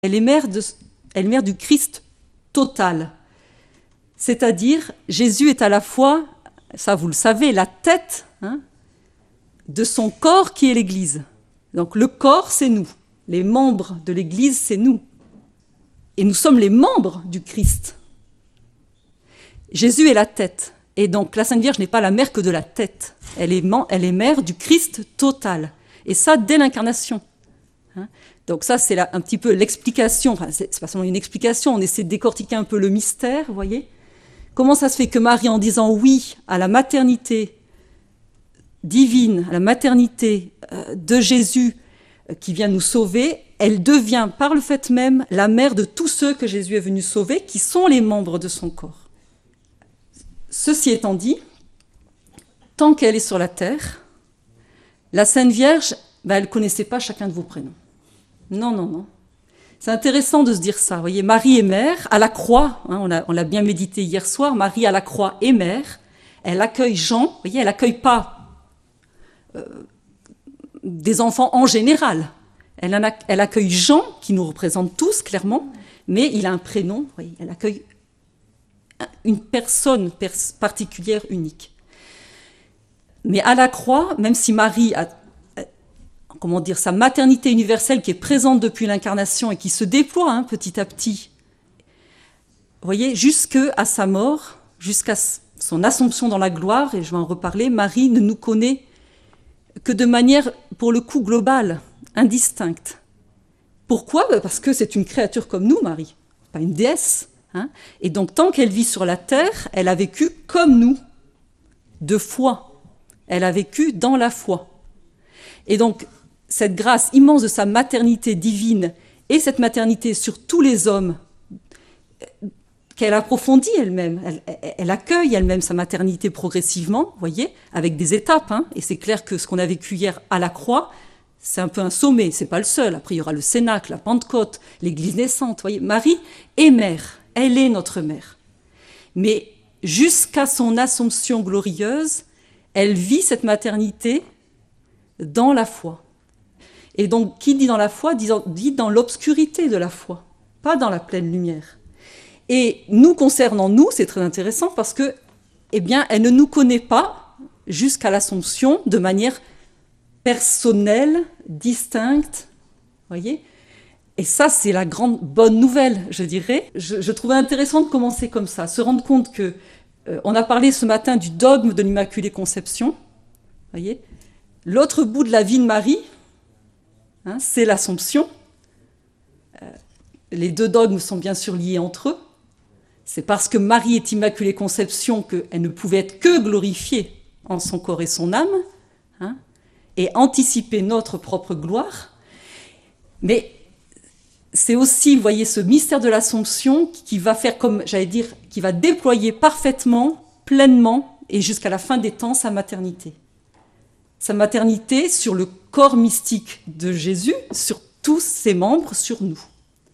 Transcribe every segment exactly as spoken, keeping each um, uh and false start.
Elle est mère, de, elle est mère du Christ total. C'est-à-dire, Jésus est à la fois, ça vous le savez, la tête hein, de son corps qui est l'Église. Donc le corps, c'est nous. Les membres de l'Église, c'est nous. Et nous sommes les membres du Christ. Jésus est la tête. Et donc la Sainte Vierge n'est pas la mère que de la tête. Elle est, elle est mère du Christ total. Et ça, dès l'incarnation. Hein donc ça, c'est là, un petit peu l'explication. Enfin, c'est, c'est pas seulement une explication, on essaie de décortiquer un peu le mystère, vous voyez. Comment ça se fait que Marie, en disant oui à la maternité divine, à la maternité euh, de Jésus euh, qui vient nous sauver, elle devient par le fait même la mère de tous ceux que Jésus est venu sauver, qui sont les membres de son corps. Ceci étant dit, tant qu'elle est sur la terre, la Sainte Vierge, ben, elle ne connaissait pas chacun de vos prénoms. Non, non, non. C'est intéressant de se dire ça. Vous voyez, Marie est mère, à la croix, hein, on, a, on l'a bien médité hier soir, Marie à la croix est mère, elle accueille Jean, vous voyez, elle n'accueille pas euh, des enfants en général. Elle, en a, elle accueille Jean, qui nous représente tous, clairement, mais il a un prénom, vous voyez, elle accueille une personne pers- particulière, unique. Mais à la croix, même si Marie a comment dire, sa maternité universelle qui est présente depuis l'incarnation et qui se déploie hein, petit à petit, vous voyez, jusqu'à sa mort, jusqu'à son assomption dans la gloire, et je vais en reparler, Marie ne nous connaît que de manière, pour le coup, globale, indistincte. Pourquoi ? Parce que c'est une créature comme nous, Marie, pas une déesse. Hein, et donc, tant qu'elle vit sur la terre, elle a vécu comme nous, de foi. Elle a vécu dans la foi. Et donc, cette grâce immense de sa maternité divine et cette maternité sur tous les hommes qu'elle approfondit elle-même, elle, elle, elle accueille elle-même sa maternité progressivement, vous voyez, avec des étapes. Hein, et c'est clair que ce qu'on a vécu hier à la croix, c'est un peu un sommet, c'est pas le seul. Après, il y aura le Cénacle, la Pentecôte, l'Église naissante. Vous voyez, Marie est mère, elle est notre mère. Mais jusqu'à son Assomption glorieuse, elle vit cette maternité dans la foi. Et donc, qui dit dans la foi, dit dans, dit dans l'obscurité de la foi, pas dans la pleine lumière. Et nous, concernant nous, c'est très intéressant parce que, eh bien, elle ne nous connaît pas jusqu'à l'Assomption de manière personnelle, distincte, voyez. Et ça, c'est la grande bonne nouvelle, je dirais. Je, je trouvais intéressant de commencer comme ça, se rendre compte que euh, on a parlé ce matin du dogme de l'Immaculée Conception, voyez. L'autre bout de la vie de Marie, hein, c'est l'Assomption. Euh, les deux dogmes sont bien sûr liés entre eux. C'est parce que Marie est Immaculée Conception qu'elle ne pouvait être que glorifiée en son corps et son âme, hein, et anticiper notre propre gloire. Mais c'est aussi, vous voyez, ce mystère de l'Assomption qui va faire comme, j'allais dire, qui va déployer parfaitement, pleinement, et jusqu'à la fin des temps, sa maternité. Sa maternité sur le corps mystique de Jésus, sur tous ses membres, sur nous.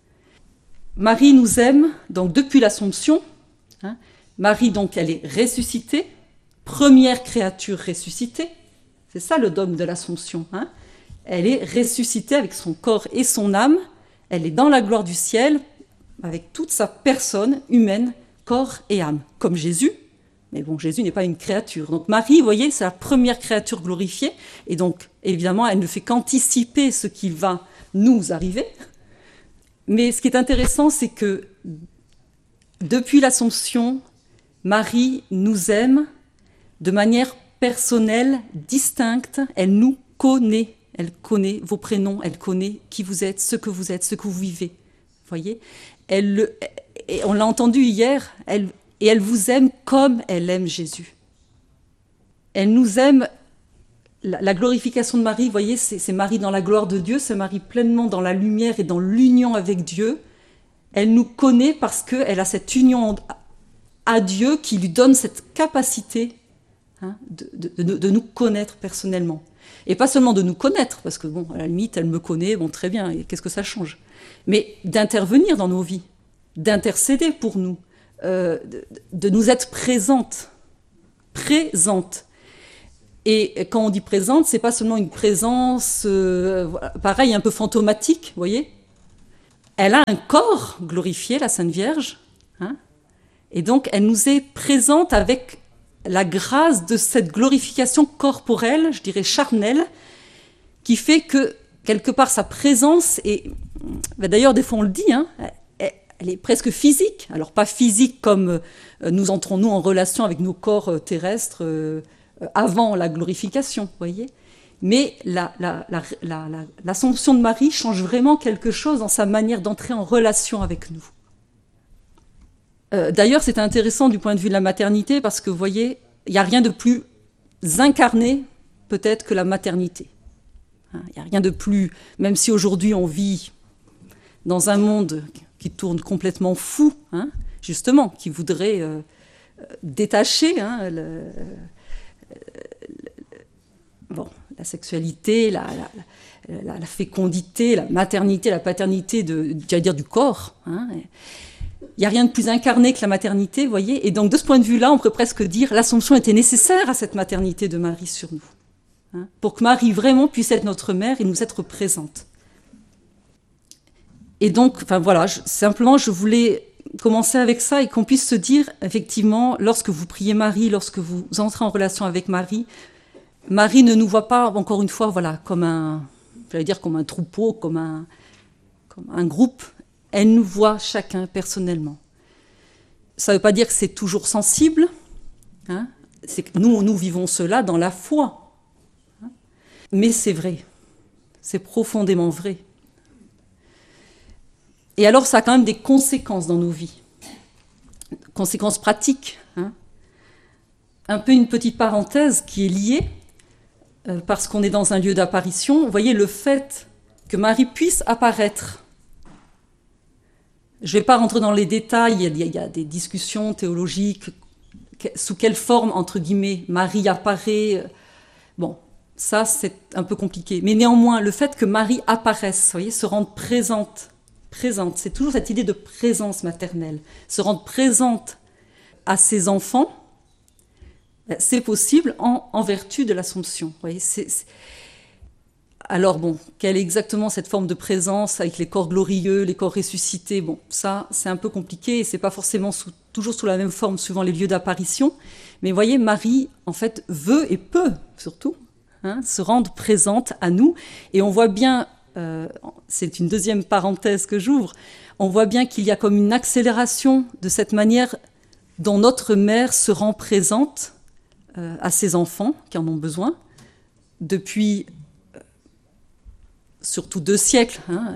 Marie nous aime, donc depuis l'Assomption. Hein, Marie, donc, elle est ressuscitée, première créature ressuscitée. C'est ça le dogme de l'Assomption. Hein. Elle est ressuscitée avec son corps et son âme. Elle est dans la gloire du ciel, avec toute sa personne humaine, corps et âme, comme Jésus. Mais bon, Jésus n'est pas une créature. Donc Marie, vous voyez, c'est la première créature glorifiée. Et donc, évidemment, elle ne fait qu'anticiper ce qui va nous arriver. Mais ce qui est intéressant, c'est que depuis l'Assomption, Marie nous aime de manière personnelle, distincte. Elle nous connaît. Elle connaît vos prénoms, elle connaît qui vous êtes, ce que vous êtes, ce que vous vivez. Vous voyez ? Elle le, et on l'a entendu hier, elle, et elle vous aime comme elle aime Jésus. Elle nous aime, la, la glorification de Marie, vous voyez, c'est, c'est Marie dans la gloire de Dieu, c'est Marie pleinement dans la lumière et dans l'union avec Dieu. Elle nous connaît parce qu'elle a cette union à Dieu qui lui donne cette capacité hein, de, de, de, de nous connaître personnellement. Et pas seulement de nous connaître, parce que, bon, à la limite, elle me connaît, bon, très bien, et qu'est-ce que ça change ? Mais d'intervenir dans nos vies, d'intercéder pour nous, euh, de, de nous être présente, présente. Et quand on dit présente, c'est pas seulement une présence, euh, pareil, un peu fantomatique, vous voyez ? elle a un corps glorifié, la Sainte Vierge, hein, et donc elle nous est présente avec la grâce de cette glorification corporelle, je dirais charnelle, qui fait que, quelque part, sa présence est... Ben d'ailleurs, des fois on le dit, hein, elle est presque physique. Alors pas physique comme nous entrons, nous, en relation avec nos corps terrestres euh, avant la glorification, vous voyez. Mais la, la, la, la, la, l'Assomption de Marie change vraiment quelque chose dans sa manière d'entrer en relation avec nous. Euh, d'ailleurs, c'est intéressant du point de vue de la maternité parce que, vous voyez, il n'y a rien de plus incarné peut-être que la maternité. Il n'y a rien de plus, même si aujourd'hui on vit dans un monde qui tourne complètement fou, hein, justement, qui voudrait euh, détacher hein, le, le, le, bon, la sexualité, la, la, la, la fécondité, la maternité, la paternité de, j'allais dire, du corps. Hein. Il n'y a rien de plus incarné que la maternité, vous voyez. Et donc, de ce point de vue-là, on pourrait presque dire l'Assomption était nécessaire à cette maternité de Marie sur nous, hein, pour que Marie vraiment puisse être notre mère et nous être présente. Et donc, enfin voilà, je, simplement, je voulais commencer avec ça et qu'on puisse se dire, effectivement, lorsque vous priez Marie, lorsque vous entrez en relation avec Marie, Marie ne nous voit pas, encore une fois, voilà, comme un, j'allais dire comme un troupeau, comme un, comme un groupe. Elle nous voit chacun personnellement. Ça ne veut pas dire que c'est toujours sensible, hein, c'est que nous, nous vivons cela dans la foi. Hein, mais c'est vrai, c'est profondément vrai. Et alors, ça a quand même des conséquences dans nos vies, conséquences pratiques. Hein. Un peu une petite parenthèse qui est liée, euh, parce qu'on est dans un lieu d'apparition. Vous voyez, le fait que Marie puisse apparaître, je ne vais pas rentrer dans les détails, il y a, il y a des discussions théologiques, sous quelle forme, entre guillemets, Marie apparaît. Bon, ça, c'est un peu compliqué. Mais néanmoins, le fait que Marie apparaisse, vous voyez, se rende présente, présente, c'est toujours cette idée de présence maternelle, se rendre présente à ses enfants, c'est possible en, en vertu de l'Assomption. Vous voyez, c'est, c'est... Alors bon, quelle est exactement cette forme de présence avec les corps glorieux, les corps ressuscités? Bon, ça, c'est un peu compliqué et c'est pas forcément sous, toujours sous la même forme suivant les lieux d'apparition. Mais vous voyez, Marie, en fait, veut et peut, surtout, hein, se rendre présente à nous. Et on voit bien, euh, c'est une deuxième parenthèse que j'ouvre, on voit bien qu'il y a comme une accélération de cette manière dont notre mère se rend présente euh, à ses enfants qui en ont besoin depuis... surtout deux siècles, hein,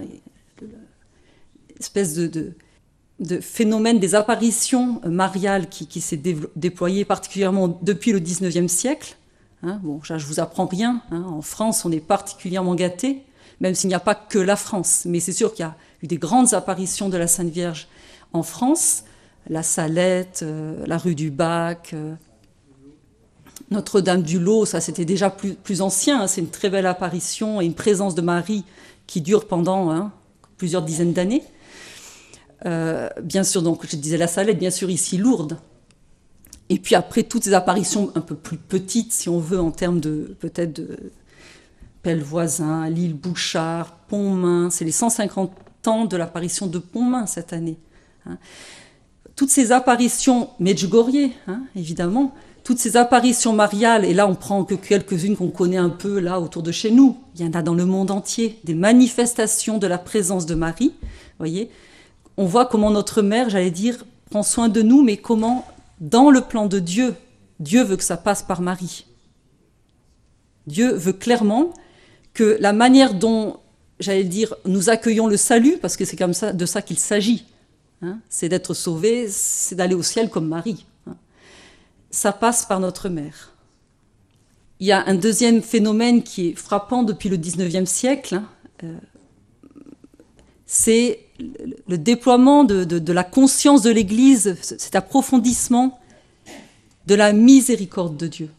espèce de, de, de phénomène des apparitions mariales qui, qui s'est dé, déployé particulièrement depuis le dix-neuvième siècle. Hein, bon, je ne vous apprends rien, hein, en France on est particulièrement gâtés, même s'il n'y a pas que la France, mais c'est sûr qu'il y a eu des grandes apparitions de la Sainte Vierge en France, la Salette, euh, la rue du Bac, euh, Notre-Dame du Lot, ça c'était déjà plus, plus ancien, hein, c'est une très belle apparition et une présence de Marie qui dure pendant hein, plusieurs dizaines d'années. Euh, bien sûr, donc je disais la Salette, bien sûr ici Lourdes. Et puis après toutes ces apparitions un peu plus petites, si on veut, en termes de peut-être de Pellevoisin, l'île Bouchard, Pontmain, c'est les cent cinquante ans de l'apparition de Pontmain cette année. Hein. Toutes ces apparitions, Medjugorje, hein, évidemment, toutes ces apparitions mariales, et là on prend que quelques-unes qu'on connaît un peu là autour de chez nous, il y en a dans le monde entier, des manifestations de la présence de Marie, voyez, on voit comment notre mère, j'allais dire, prend soin de nous, mais comment, dans le plan de Dieu, Dieu veut que ça passe par Marie. Dieu veut clairement que la manière dont, j'allais dire, nous accueillons le salut, parce que c'est comme ça, de ça qu'il s'agit, hein, c'est d'être sauvé, c'est d'aller au ciel comme Marie. Ça passe par notre mère. Il y a un deuxième phénomène qui est frappant depuis le dix-neuvième siècle, hein, euh, c'est le déploiement de, de, de la conscience de l'Église, cet approfondissement de la miséricorde de Dieu.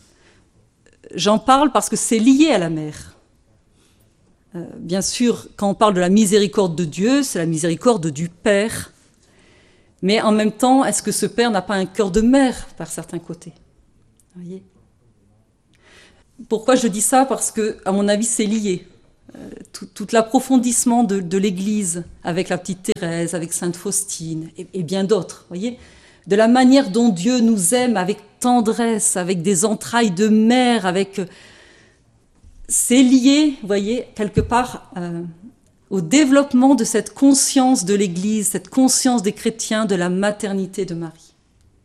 J'en parle parce que c'est lié à la mère. Euh, bien sûr, quand on parle de la miséricorde de Dieu, c'est la miséricorde du Père. Mais en même temps, est-ce que ce père n'a pas un cœur de mère par certains côtés? Vous voyez ? Pourquoi je dis ça? Parce que, à mon avis, c'est lié. euh, tout, tout l'approfondissement de, de l'Église, avec la petite Thérèse, avec Sainte Faustine, et, et bien d'autres, voyez, de la manière dont Dieu nous aime avec tendresse, avec des entrailles de mère, avec... C'est lié, vous voyez, quelque part... Euh, au développement de cette conscience de l'Église, cette conscience des chrétiens de la maternité de Marie.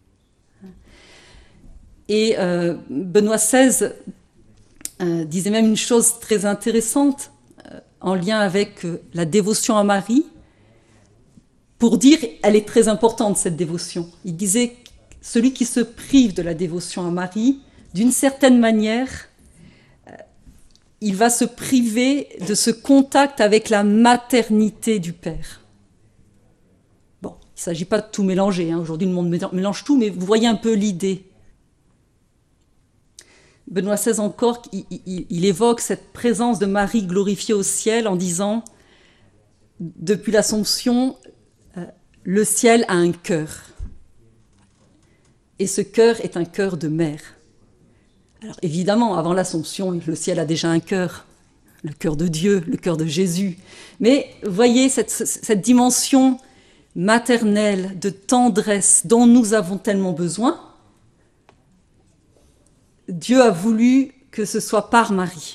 Et euh, Benoît seize euh, disait même une chose très intéressante euh, en lien avec euh, la dévotion à Marie, pour dire elle est très importante cette dévotion. Il disait celui qui se prive de la dévotion à Marie, d'une certaine manière, il va se priver de ce contact avec la maternité du Père. Bon, il ne s'agit pas de tout mélanger, hein. Aujourd'hui le monde mélange tout, mais vous voyez un peu l'idée. Benoît seize encore, il, il, il évoque cette présence de Marie glorifiée au ciel en disant « Depuis l'Assomption, euh, le ciel a un cœur. Et ce cœur est un cœur de mère. » Alors évidemment, avant l'Assomption, le ciel a déjà un cœur, le cœur de Dieu, le cœur de Jésus. Mais voyez cette, cette dimension maternelle, de tendresse dont nous avons tellement besoin. Dieu a voulu que ce soit par Marie.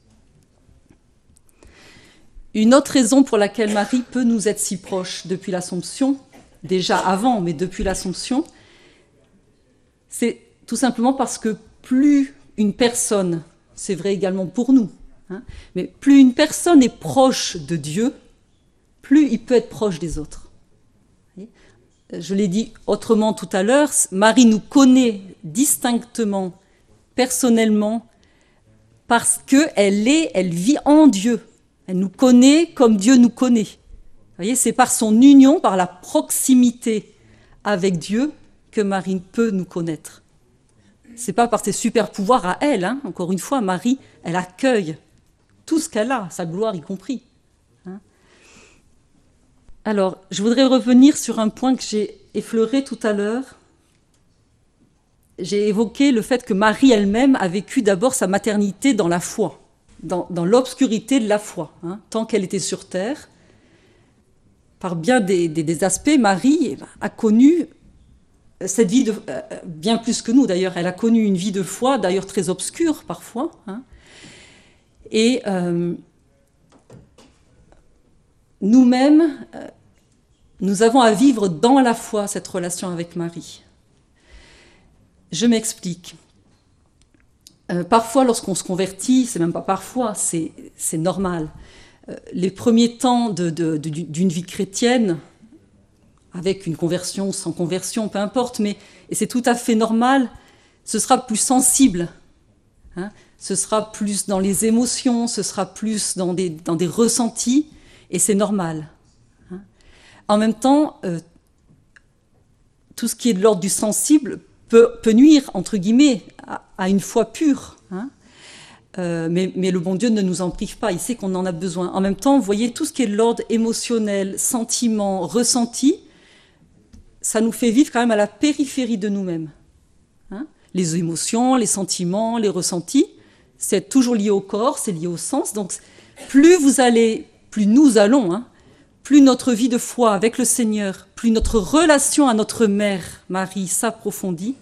Une autre raison pour laquelle Marie peut nous être si proche depuis l'Assomption, déjà avant, mais depuis l'Assomption, c'est tout simplement parce que plus une personne, c'est vrai également pour nous, hein, mais plus une personne est proche de Dieu, plus il peut être proche des autres. Je l'ai dit autrement tout à l'heure, Marie nous connaît distinctement, personnellement, parce qu'elle est, elle vit en Dieu. Elle nous connaît comme Dieu nous connaît. Vous voyez, c'est par son union, par la proximité avec Dieu que Marie peut nous connaître. C'est pas par ses super pouvoirs à elle, hein. Encore une fois, Marie, elle accueille tout ce qu'elle a, sa gloire y compris. Hein. Alors, je voudrais revenir sur un point que j'ai effleuré tout à l'heure. J'ai évoqué le fait que Marie elle-même a vécu d'abord sa maternité dans la foi, dans, dans l'obscurité de la foi, hein, tant qu'elle était sur terre. Par bien des, des, des aspects, Marie a connu cette vie, de, euh, bien plus que nous d'ailleurs, elle a connu une vie de foi, d'ailleurs très obscure parfois. Hein. Et euh, nous-mêmes, euh, nous avons à vivre dans la foi cette relation avec Marie. Je m'explique. Euh, parfois, lorsqu'on se convertit, c'est même pas parfois, c'est, c'est normal. Euh, les premiers temps de, de, de, d'une vie chrétienne, avec une conversion, sans conversion, peu importe, mais et c'est tout à fait normal, ce sera plus sensible, hein, ce sera plus dans les émotions, ce sera plus dans des, dans des ressentis, et c'est normal. Hein. En même temps, euh, tout ce qui est de l'ordre du sensible peut, peut nuire, entre guillemets, à, à une foi pure. Hein. Euh, mais, mais le bon Dieu ne nous en prive pas, il sait qu'on en a besoin. En même temps, vous voyez, tout ce qui est de l'ordre émotionnel, sentiment, ressenti, ça nous fait vivre quand même à la périphérie de nous-mêmes. Hein, les émotions, les sentiments, les ressentis, c'est toujours lié au corps, c'est lié au sens. Donc, plus vous allez, plus nous allons, hein, plus notre vie de foi avec le Seigneur, plus notre relation à notre mère, Marie, s'approfondit,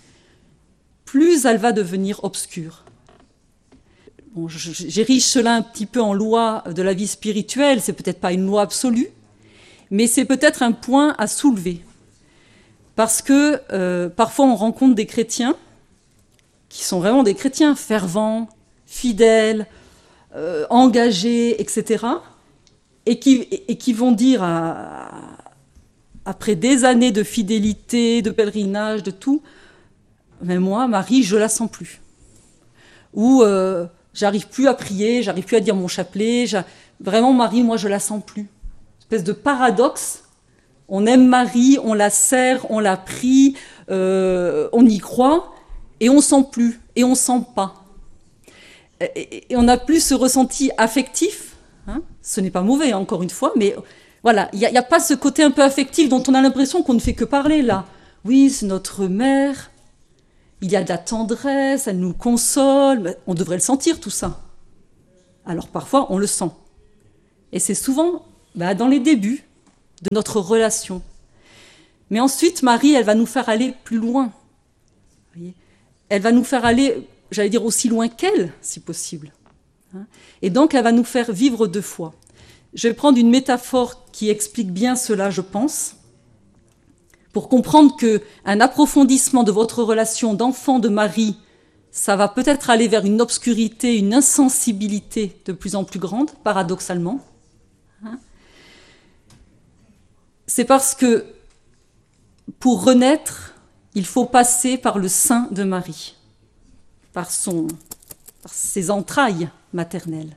plus elle va devenir obscure. Bon, j'érige cela un petit peu en loi de la vie spirituelle, c'est peut-être pas une loi absolue, mais c'est peut-être un point à soulever. Parce que euh, parfois on rencontre des chrétiens qui sont vraiment des chrétiens fervents, fidèles, euh, engagés, et cetera. Et qui, et qui vont dire, à, après des années de fidélité, de pèlerinage, de tout, mais moi, Marie, je la sens plus. Ou euh, j'arrive plus à prier, j'arrive plus à dire mon chapelet. Vraiment, Marie, moi, je la sens plus. Une espèce de paradoxe. On aime Marie, on la sert, on la prie, euh, on y croit, et on ne sent plus, et on ne sent pas. Et, et on n'a plus ce ressenti affectif, hein, ce n'est pas mauvais, encore une fois, mais voilà, il n'y a, a pas ce côté un peu affectif dont on a l'impression qu'on ne fait que parler là. Oui, c'est notre mère, il y a de la tendresse, elle nous console, on devrait le sentir tout ça. Alors parfois, on le sent. Et c'est souvent bah, dans les débuts de notre relation. Mais ensuite, Marie, elle va nous faire aller plus loin. Vous voyez, elle va nous faire aller, j'allais dire, aussi loin qu'elle, si possible. Et donc, elle va nous faire vivre deux fois. Je vais prendre une métaphore qui explique bien cela, je pense, pour comprendre qu'un approfondissement de votre relation d'enfant de Marie, ça va peut-être aller vers une obscurité, une insensibilité de plus en plus grande, paradoxalement. C'est parce que pour renaître, il faut passer par le sein de Marie, par, son, par ses entrailles maternelles.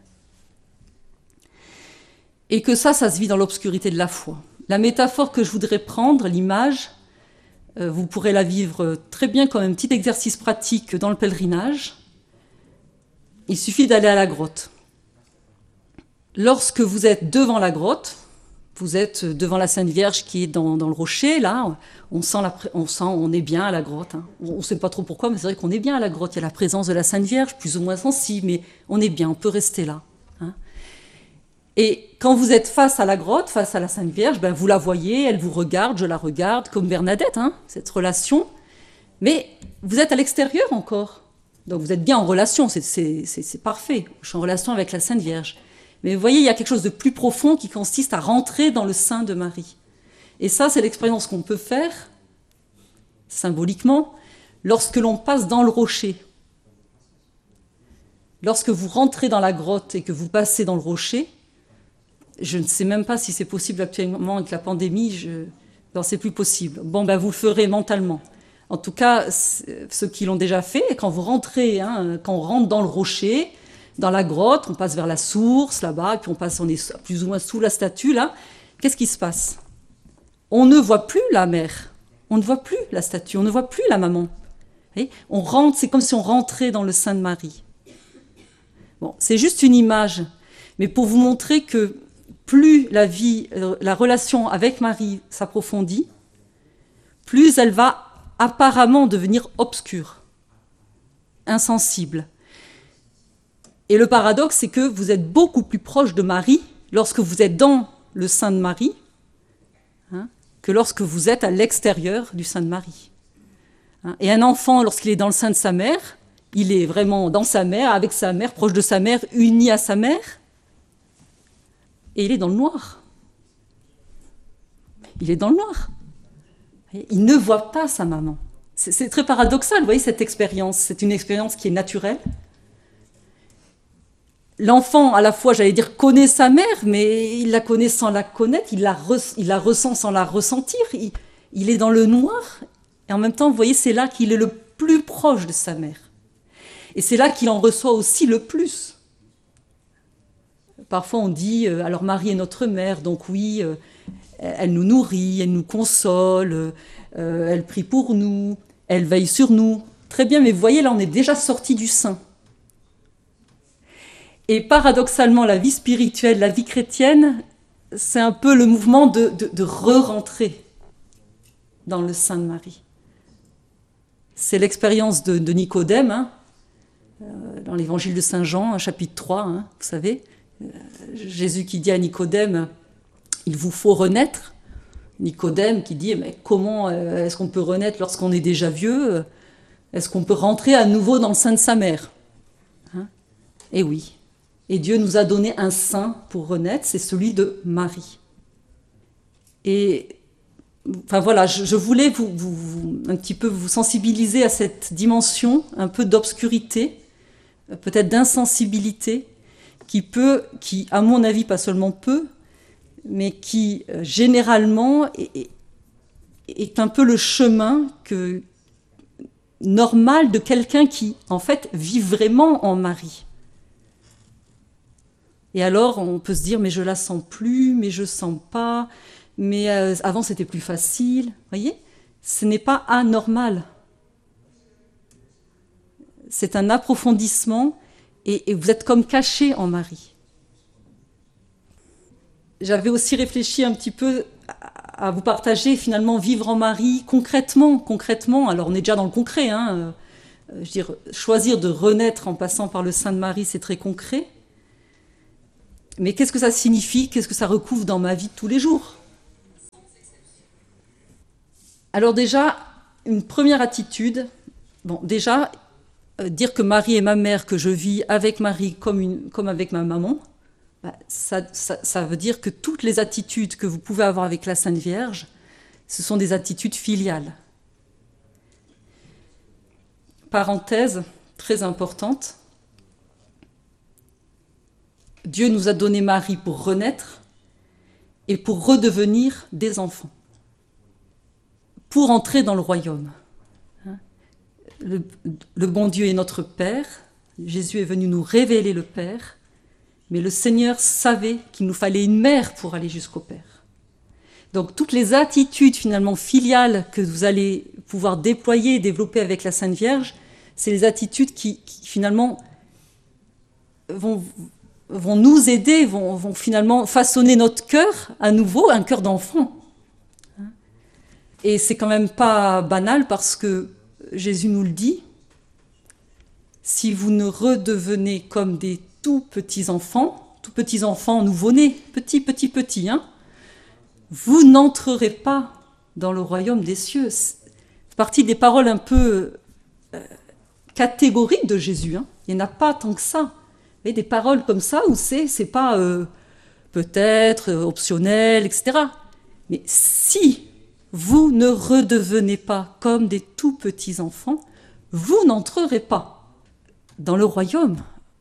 Et que ça, ça se vit dans l'obscurité de la foi. La métaphore que je voudrais prendre, l'image, euh, vous pourrez la vivre très bien comme un petit exercice pratique dans le pèlerinage. Il suffit d'aller à la grotte. Lorsque vous êtes devant la grotte, vous êtes devant la Sainte Vierge qui est dans, dans le rocher, là, on sent, la, on sent, on est bien à la grotte. Hein. On ne sait pas trop pourquoi, mais c'est vrai qu'on est bien à la grotte. Il y a la présence de la Sainte Vierge, plus ou moins sensible, mais on est bien, on peut rester là. Hein. Et quand vous êtes face à la grotte, face à la Sainte Vierge, ben vous la voyez, elle vous regarde, je la regarde, comme Bernadette, hein, cette relation. Mais vous êtes à l'extérieur encore. Donc vous êtes bien en relation, c'est, c'est, c'est, c'est parfait. Je suis en relation avec la Sainte Vierge. Mais vous voyez, il y a quelque chose de plus profond qui consiste à rentrer dans le sein de Marie. Et ça, c'est l'expérience qu'on peut faire, symboliquement, lorsque l'on passe dans le rocher. Lorsque vous rentrez dans la grotte et que vous passez dans le rocher, je ne sais même pas si c'est possible actuellement avec la pandémie, je... non, c'est plus possible. Bon, ben vous le ferez mentalement. En tout cas, ceux qui l'ont déjà fait, quand vous rentrez, hein, quand on rentre dans le rocher, dans la grotte, on passe vers la source, là-bas, et puis on passe, on est plus ou moins sous la statue, là. Qu'est-ce qui se passe? On ne voit plus la mère, on ne voit plus la statue, on ne voit plus la maman. Et on rentre, c'est comme si on rentrait dans le sein de Marie. Bon, c'est juste une image, mais pour vous montrer que plus la vie, la relation avec Marie s'approfondit, plus elle va apparemment devenir obscure, insensible. Et le paradoxe, c'est que vous êtes beaucoup plus proche de Marie lorsque vous êtes dans le sein de Marie, hein, que lorsque vous êtes à l'extérieur du sein de Marie. Hein, et un enfant, lorsqu'il est dans le sein de sa mère, il est vraiment dans sa mère, avec sa mère, proche de sa mère, uni à sa mère, et il est dans le noir. Il est dans le noir. Il ne voit pas sa maman. C'est, c'est très paradoxal, vous voyez, cette expérience. C'est une expérience qui est naturelle. L'enfant, à la fois, j'allais dire, connaît sa mère, mais il la connaît sans la connaître, il la, re, il la ressent sans la ressentir, il, il est dans le noir, et en même temps, vous voyez, c'est là qu'il est le plus proche de sa mère. Et c'est là qu'il en reçoit aussi le plus. Parfois, on dit, euh, alors Marie est notre mère, donc oui, euh, elle nous nourrit, elle nous console, euh, elle prie pour nous, elle veille sur nous. Très bien, mais vous voyez, là, on est déjà sorti du sein. Et paradoxalement, la vie spirituelle, la vie chrétienne, c'est un peu le mouvement de, de, de re-rentrer dans le sein de Marie. C'est l'expérience de, de Nicodème, hein, dans l'évangile de Saint Jean, chapitre trois, hein, vous savez. Jésus qui dit à Nicodème, il vous faut renaître. Nicodème qui dit, mais comment est-ce qu'on peut renaître lorsqu'on est déjà vieux? Est-ce qu'on peut rentrer à nouveau dans le sein de sa mère? Hein? Eh oui. Et Dieu nous a donné un sein pour renaître, c'est celui de Marie. Et enfin voilà, je, je voulais vous, vous, vous, un petit peu vous sensibiliser à cette dimension, un peu d'obscurité, peut-être d'insensibilité, qui peut, qui à mon avis pas seulement peut, mais qui euh, généralement est, est un peu le chemin que, normal de quelqu'un qui en fait vit vraiment en Marie. Et alors, on peut se dire, mais je la sens plus, mais je sens pas, mais euh, avant c'était plus facile. Vous voyez, ce n'est pas anormal. C'est un approfondissement et, et vous êtes comme caché en Marie. J'avais aussi réfléchi un petit peu à, à vous partager finalement vivre en Marie concrètement, concrètement. Alors on est déjà dans le concret, hein. Euh, je veux dire, choisir de renaître en passant par le sein de Marie, c'est très concret. Mais qu'est-ce que ça signifie? Qu'est-ce que ça recouvre dans ma vie de tous les jours? Alors déjà, une première attitude, bon, déjà, euh, dire que Marie est ma mère, que je vis avec Marie comme, une, comme avec ma maman, bah, ça, ça, ça veut dire que toutes les attitudes que vous pouvez avoir avec la Sainte Vierge, ce sont des attitudes filiales. Parenthèse très importante, Dieu nous a donné Marie pour renaître et pour redevenir des enfants, pour entrer dans le royaume. Le, le bon Dieu est notre Père, Jésus est venu nous révéler le Père, mais le Seigneur savait qu'il nous fallait une mère pour aller jusqu'au Père. Donc toutes les attitudes finalement filiales que vous allez pouvoir déployer et développer avec la Sainte Vierge, c'est les attitudes qui, qui finalement vont, vont nous aider, vont, vont finalement façonner notre cœur à nouveau, un cœur d'enfant. Et c'est quand même pas banal parce que Jésus nous le dit, si vous ne redevenez comme des tout petits enfants, tout petits enfants nouveau-nés, petits, petits, petits, hein, vous n'entrerez pas dans le royaume des cieux. C'est partie des paroles un peu euh, catégoriques de Jésus. Hein. Il n'y en a pas tant que ça. Mais des paroles comme ça où c'est, c'est pas euh, peut-être euh, optionnel, et cetera. Mais si vous ne redevenez pas comme des tout petits enfants, vous n'entrerez pas dans le royaume.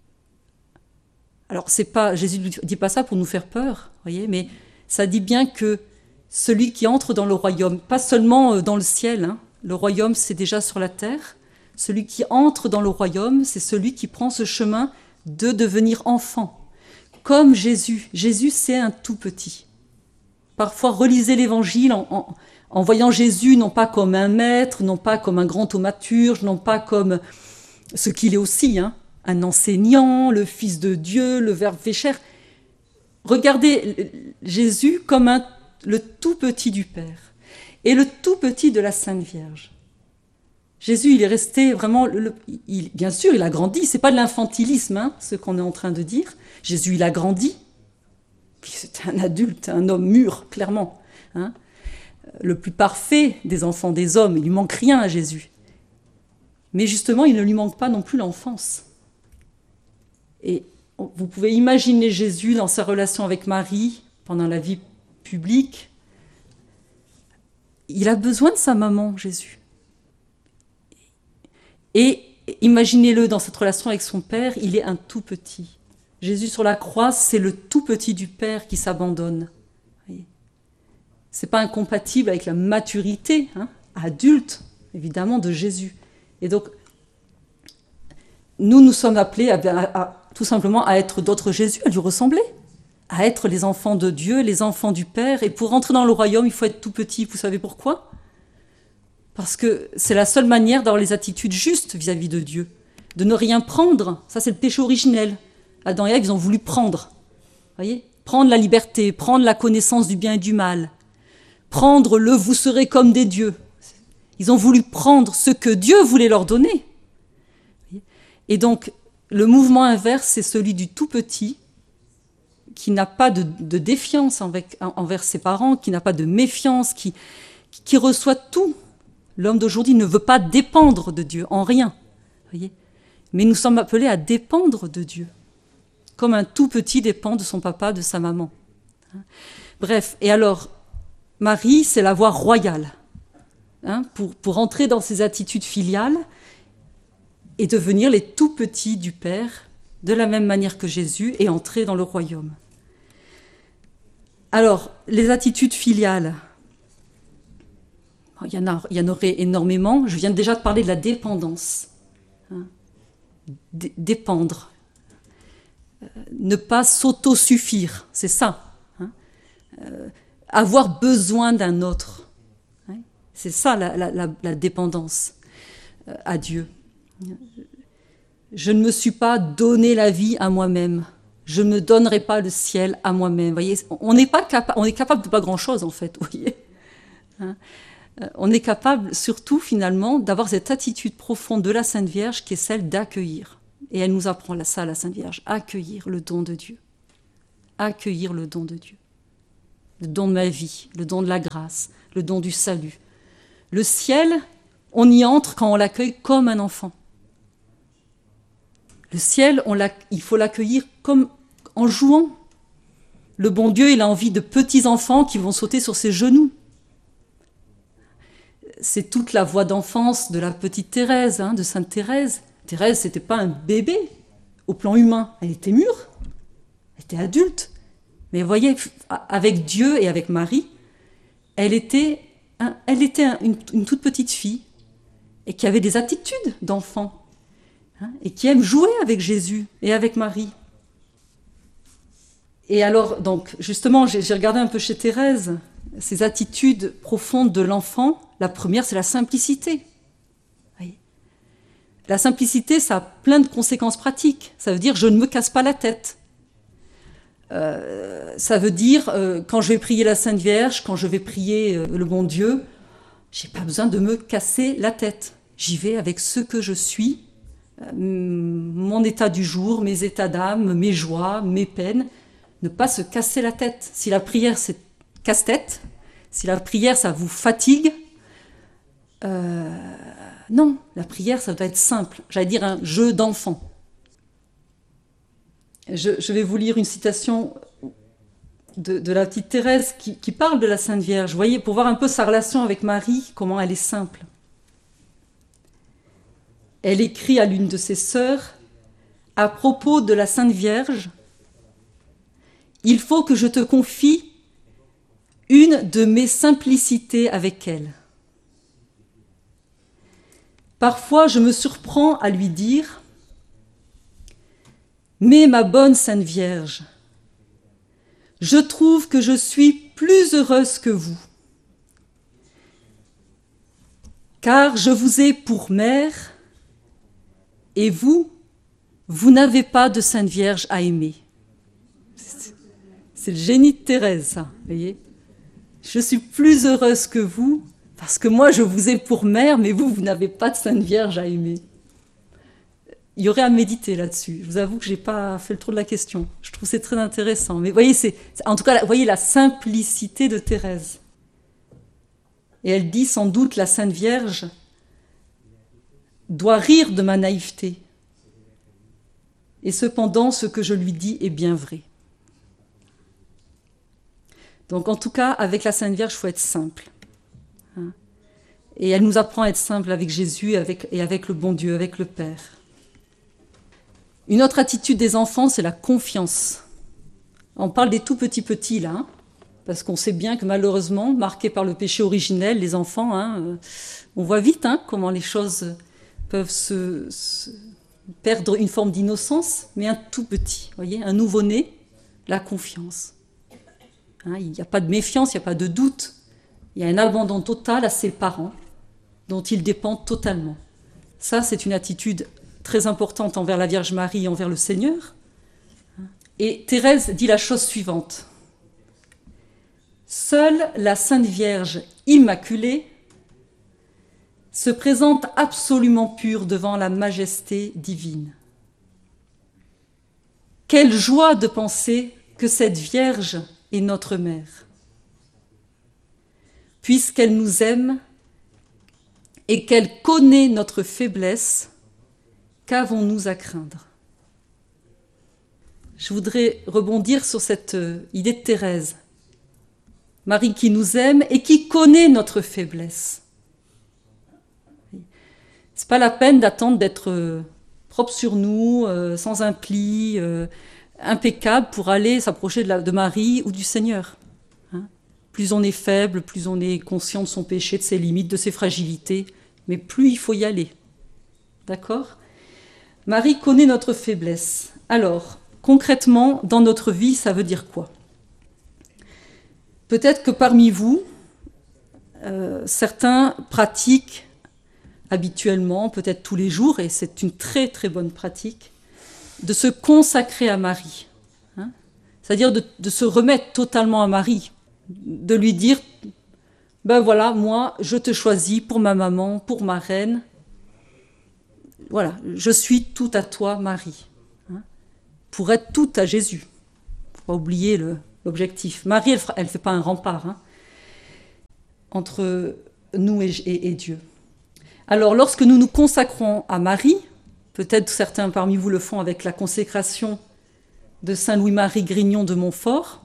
Alors c'est pas, Jésus ne dit pas ça pour nous faire peur, voyez, mais ça dit bien que celui qui entre dans le royaume, pas seulement dans le ciel, hein, le royaume c'est déjà sur la terre, celui qui entre dans le royaume, c'est celui qui prend ce chemin de devenir enfant, comme Jésus. Jésus c'est un tout petit. Parfois relisez l'évangile en, en, en voyant Jésus non pas comme un maître, non pas comme un grand thaumaturge, non pas comme ce qu'il est aussi, hein, un enseignant, le Fils de Dieu, le Verbe fait chair. Regardez Jésus comme un, le tout petit du Père et le tout petit de la Sainte Vierge. Jésus, il est resté vraiment, le, il, bien sûr, il a grandi. C'est pas de l'infantilisme, hein, ce qu'on est en train de dire. Jésus, il a grandi. C'est un adulte, un homme mûr, clairement. Hein. Le plus parfait des enfants des hommes. Il lui manque rien à Jésus. Mais justement, il ne lui manque pas non plus l'enfance. Et vous pouvez imaginer Jésus dans sa relation avec Marie, pendant la vie publique. Il a besoin de sa maman, Jésus. Et imaginez-le dans cette relation avec son Père, il est un tout petit. Jésus sur la croix, c'est le tout petit du Père qui s'abandonne. Ce n'est pas incompatible avec la maturité, hein, adulte, évidemment, de Jésus. Et donc, nous, nous sommes appelés à, à, à, tout simplement à être d'autres Jésus, à lui ressembler, à être les enfants de Dieu, les enfants du Père. Et pour entrer dans le royaume, il faut être tout petit. Vous savez pourquoi ? Parce que c'est la seule manière d'avoir les attitudes justes vis-à-vis de Dieu. De ne rien prendre, ça c'est le péché originel. Adam et Ève, ils ont voulu prendre. Voyez ? Prendre la liberté, prendre la connaissance du bien et du mal. Prendre le « vous serez comme des dieux ». Ils ont voulu prendre ce que Dieu voulait leur donner. Et donc, le mouvement inverse, c'est celui du tout petit, qui n'a pas de, de défiance envers, envers ses parents, qui n'a pas de méfiance, qui, qui reçoit tout. L'homme d'aujourd'hui ne veut pas dépendre de Dieu, en rien. Voyez ? Mais nous sommes appelés à dépendre de Dieu, comme un tout petit dépend de son papa, de sa maman. Bref, et alors, Marie, c'est la voie royale. Hein, pour, pour entrer dans ces attitudes filiales et devenir les tout petits du Père, de la même manière que Jésus, et entrer dans le royaume. Alors, les attitudes filiales, il y en a, il y en aurait énormément. Je viens déjà de parler de la dépendance. Hein, D- dépendre. Euh, ne pas s'autosuffire, c'est ça. Hein, euh, avoir besoin d'un autre. C'est ça la, la, la, la dépendance à Dieu. Je ne me suis pas donné la vie à moi-même. Je ne me donnerai pas le ciel à moi-même. Vous voyez, on n'est pas capable, on est capable de pas grand-chose en fait. Vous voyez, hein, on est capable surtout finalement d'avoir cette attitude profonde de la Sainte Vierge qui est celle d'accueillir. Et elle nous apprend ça, la Sainte Vierge, accueillir le don de Dieu. accueillir le don de Dieu, le don de ma vie, le don de la grâce, le don du salut. Le ciel, on y entre quand on l'accueille comme un enfant. Le ciel, on il faut l'accueillir comme en jouant. Le bon Dieu, il a envie de petits enfants qui vont sauter sur ses genoux. C'est toute la voix d'enfance de la petite Thérèse, hein, de Sainte Thérèse. Thérèse, c'était pas un bébé au plan humain. Elle était mûre, elle était adulte. Mais vous voyez, avec Dieu et avec Marie, elle était, un, elle était un, une, une toute petite fille et qui avait des attitudes d'enfant, hein, et qui aime jouer avec Jésus et avec Marie. Et alors, donc, justement, j'ai, j'ai regardé un peu chez Thérèse, ces attitudes profondes de l'enfant. La première, c'est la simplicité. Oui. La simplicité, ça a plein de conséquences pratiques. Ça veut dire, je ne me casse pas la tête. Euh, ça veut dire, euh, quand je vais prier la Sainte Vierge, quand je vais prier euh, le bon Dieu, j'ai pas besoin de me casser la tête. J'y vais avec ce que je suis, euh, mon état du jour, mes états d'âme, mes joies, mes peines. Ne pas se casser la tête. Si la prière, c'est casse-tête, si la prière, ça vous fatigue, euh, non, la prière, ça doit être simple. J'allais dire un jeu d'enfant. Je, je vais vous lire une citation de, de la petite Thérèse qui, qui parle de la Sainte Vierge. Vous voyez, pour voir un peu sa relation avec Marie, comment elle est simple. Elle écrit à l'une de ses sœurs, à propos de la Sainte Vierge, « Il faut que je te confie une de mes simplicités avec elle. Parfois, je me surprends à lui dire « Mais ma bonne Sainte Vierge, je trouve que je suis plus heureuse que vous, car je vous ai pour mère, et vous, vous n'avez pas de Sainte Vierge à aimer. » C'est le génie de Thérèse, ça, vous voyez. Je suis plus heureuse que vous, parce que moi, je vous ai pour mère, mais vous, vous n'avez pas de Sainte Vierge à aimer. Il y aurait à méditer là-dessus. Je vous avoue que je n'ai pas fait le tour de la question. Je trouve que c'est très intéressant. Mais vous voyez, c'est, en tout cas, vous voyez la simplicité de Thérèse. Et elle dit sans doute, la Sainte Vierge doit rire de ma naïveté. Et cependant, ce que je lui dis est bien vrai. Donc en tout cas, avec la Sainte Vierge, il faut être simple. Hein. Et elle nous apprend à être simple avec Jésus et avec, et avec le bon Dieu, avec le Père. Une autre attitude des enfants, c'est la confiance. On parle des tout petits petits là, hein, parce qu'on sait bien que malheureusement, marqués par le péché originel, les enfants, hein, euh, on voit vite hein, comment les choses peuvent se, se perdre une forme d'innocence, mais un tout petit, voyez, un nouveau-né, la confiance. Hein, il n'y a pas de méfiance, il n'y a pas de doute. Il y a un abandon total à ses parents, dont ils dépendent totalement. Ça, c'est une attitude très importante envers la Vierge Marie et envers le Seigneur. Et Thérèse dit la chose suivante. Seule la Sainte Vierge Immaculée se présente absolument pure devant la majesté divine. Quelle joie de penser que cette Vierge est notre mère, puisqu'elle nous aime et qu'elle connaît notre faiblesse, qu'avons-nous à craindre? Je voudrais rebondir sur cette idée de Thérèse. Marie qui nous aime et qui connaît notre faiblesse. C'est pas la peine d'attendre d'être propre sur nous, euh, sans un pli, euh, impeccable pour aller s'approcher de, la, de Marie ou du Seigneur. Hein, plus on est faible, plus on est conscient de son péché, de ses limites, de ses fragilités, mais plus il faut y aller. D'accord ? Marie connaît notre faiblesse. Alors, concrètement, dans notre vie, ça veut dire quoi ? Peut-être que parmi vous, euh, certains pratiquent habituellement, peut-être tous les jours, et c'est une très très bonne pratique, de se consacrer à Marie. Hein, c'est-à-dire de, de se remettre totalement à Marie, de lui dire, ben voilà, moi, je te choisis pour ma maman, pour ma reine. Voilà, je suis tout à toi, Marie. Hein, pour être tout à Jésus. faut pas oublier le, l'objectif. Marie, elle ne fait pas un rempart hein, entre nous et, et, et Dieu. Alors, lorsque nous nous consacrons à Marie, peut-être certains parmi vous le font avec la consécration de Saint Louis-Marie Grignon de Montfort,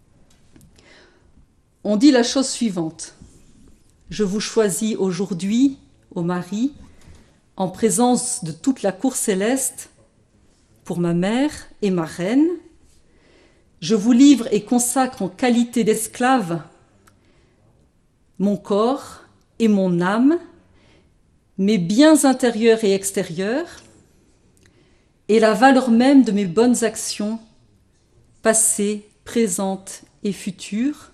on dit la chose suivante. Je vous choisis aujourd'hui, ô Marie, en présence de toute la cour céleste, pour ma mère et ma reine. Je vous livre et consacre en qualité d'esclave mon corps et mon âme, mes biens intérieurs et extérieurs, et la valeur même de mes bonnes actions, passées, présentes et futures.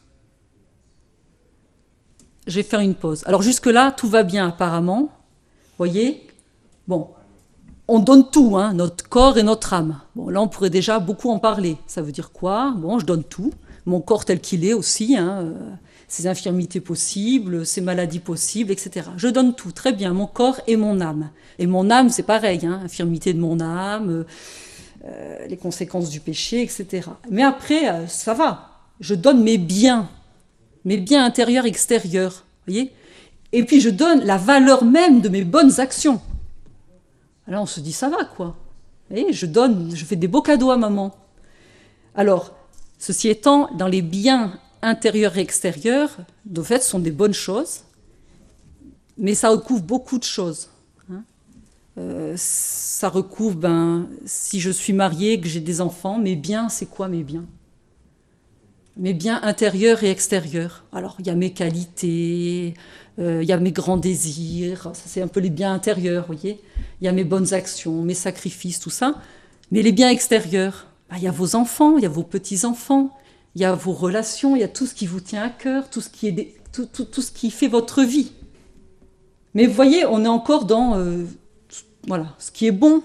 Je vais faire une pause. Alors jusque-là, tout va bien apparemment. Voyez, bon, on donne tout, hein, notre corps et notre âme. Bon, là, on pourrait déjà beaucoup en parler. Ça veut dire quoi? Bon, je donne tout. Mon corps tel qu'il est aussi, hein, euh, ses infirmités possibles, ses maladies possibles, et cetera. Je donne tout, très bien, mon corps et mon âme. Et mon âme, c'est pareil, hein, infirmité de mon âme, euh, les conséquences du péché, et cetera. Mais après, euh, ça va. Je donne mes biens, mes biens intérieurs et extérieurs, voyez? Et puis je donne la valeur même de mes bonnes actions. Alors on se dit, ça va, quoi. Et je donne, je fais des beaux cadeaux à maman. Alors, ceci étant, dans les biens intérieurs et extérieurs, de fait, ce sont des bonnes choses, mais ça recouvre beaucoup de choses. Hein. Euh, ça recouvre, ben, si je suis mariée, que j'ai des enfants, mes biens, c'est quoi mes biens? Mes biens intérieurs et extérieurs. Alors, il y a mes qualités, euh, il y a mes grands désirs, ça c'est un peu les biens intérieurs, vous voyez. Il y a mes bonnes actions, mes sacrifices, tout ça. Mais les biens extérieurs, ben, il y a vos enfants, il y a vos petits-enfants, il y a vos relations, il y a tout ce qui vous tient à cœur, tout ce qui, est des, tout, tout, tout ce qui fait votre vie. Mais vous voyez, on est encore dans euh, voilà, ce qui est bon.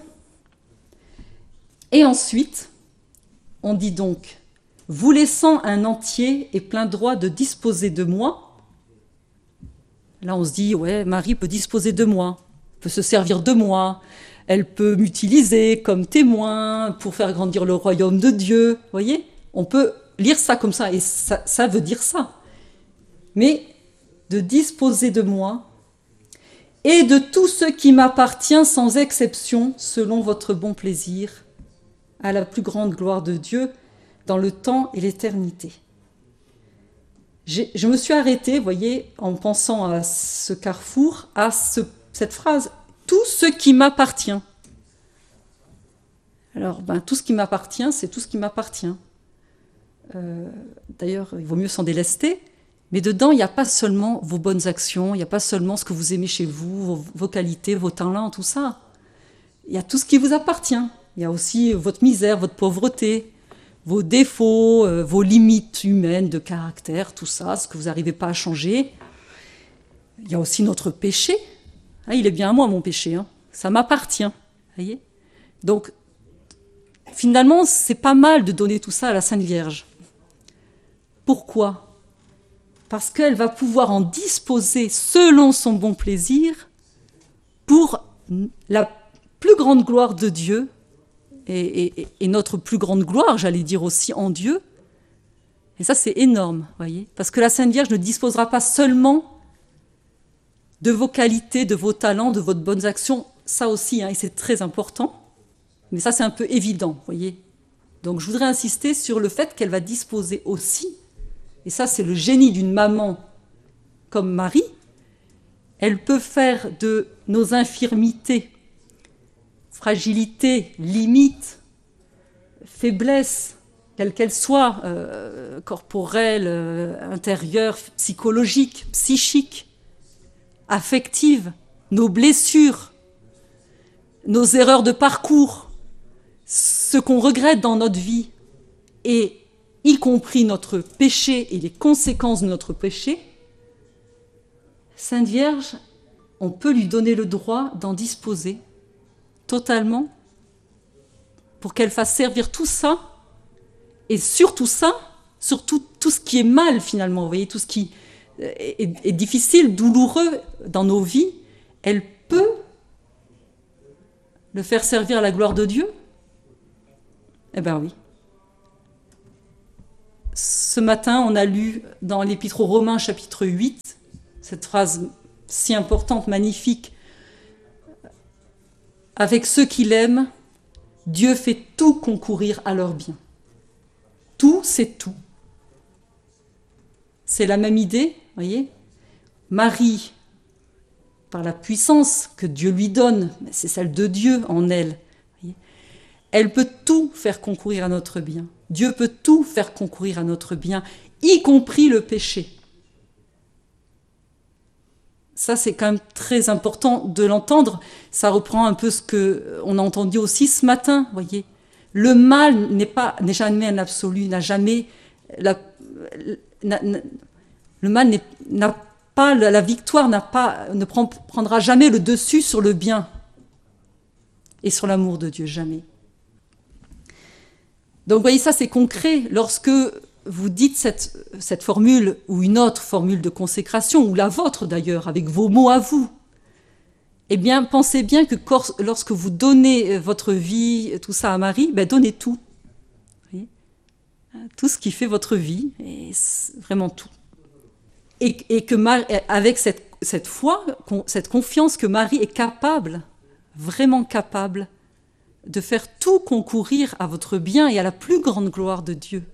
Et ensuite, on dit donc, vous laissant un entier et plein droit de disposer de moi. Là, on se dit, ouais, Marie peut disposer de moi, peut se servir de moi, elle peut m'utiliser comme témoin pour faire grandir le royaume de Dieu. Vous voyez, on peut lire ça comme ça, et ça, ça veut dire ça. Mais de disposer de moi et de tout ce qui m'appartient sans exception, selon votre bon plaisir, à la plus grande gloire de Dieu, dans le temps et l'éternité. J'ai, je me suis arrêtée, vous voyez, en pensant à ce carrefour, à ce, cette phrase, « tout ce qui m'appartient ». Alors, ben, tout ce qui m'appartient, c'est tout ce qui m'appartient. Euh, d'ailleurs, il vaut mieux s'en délester, mais dedans, il n'y a pas seulement vos bonnes actions, il n'y a pas seulement ce que vous aimez chez vous, vos, vos qualités, vos talents, tout ça. Il y a tout ce qui vous appartient. Il y a aussi votre misère, votre pauvreté, vos défauts, euh, vos limites humaines de caractère, tout ça, ce que vous n'arrivez pas à changer. Il y a aussi notre péché. Ah, il est bien à moi, mon péché. Hein. Ça m'appartient. Voyez ? Donc, finalement, c'est pas mal de donner tout ça à la Sainte Vierge. Pourquoi ? Parce qu'elle va pouvoir en disposer selon son bon plaisir pour la plus grande gloire de Dieu et, et, et notre plus grande gloire, j'allais dire aussi en Dieu. Et ça, c'est énorme, voyez, parce que la Sainte Vierge ne disposera pas seulement de vos qualités, de vos talents, de votre bonnes actions, ça aussi, hein, et c'est très important. Mais ça, c'est un peu évident, voyez. Donc, je voudrais insister sur le fait qu'elle va disposer aussi, et ça, c'est le génie d'une maman comme Marie, elle peut faire de nos infirmités, fragilités, limites, faiblesses, quelles qu'elles soient, euh, corporelles, euh, intérieures, psychologiques, psychiques, affectives, nos blessures, nos erreurs de parcours, ce qu'on regrette dans notre vie, et y compris notre péché et les conséquences de notre péché, Sainte Vierge, on peut lui donner le droit d'en disposer totalement pour qu'elle fasse servir tout ça, et surtout ça, surtout tout ce qui est mal finalement, vous voyez, tout ce qui est, est difficile, douloureux dans nos vies, elle peut le faire servir à la gloire de Dieu. Eh bien oui. ce matin, on a lu dans l'Épître aux Romains, chapitre huit, cette phrase si importante, magnifique. Avec ceux qui l'aiment, Dieu fait tout concourir à leur bien. Tout, c'est tout. C'est la même idée, voyez. Marie, par la puissance que Dieu lui donne, c'est celle de Dieu en elle, voyez, elle peut tout faire concourir à notre bien. Dieu peut tout faire concourir à notre bien, y compris le péché. Ça, c'est quand même très important de l'entendre. Ça reprend un peu ce qu'on a entendu aussi ce matin, voyez. Le mal n'est pas, n'est jamais un absolu, n'a jamais... La, n'a, le mal n'est, n'a pas... La victoire n'a pas, ne prend, prendra jamais le dessus sur le bien et sur l'amour de Dieu, jamais. Donc, vous voyez, ça, c'est concret. Lorsque vous dites cette, cette formule ou une autre formule de consécration, ou la vôtre d'ailleurs, avec vos mots à vous, eh bien, pensez bien que lorsque vous donnez votre vie, tout ça à Marie, ben donnez tout. Vous voyez, tout ce qui fait votre vie, et vraiment tout. Et, et que Marie, avec cette, cette foi, cette confiance que Marie est capable, vraiment capable, de faire tout concourir à votre bien et à la plus grande gloire de Dieu.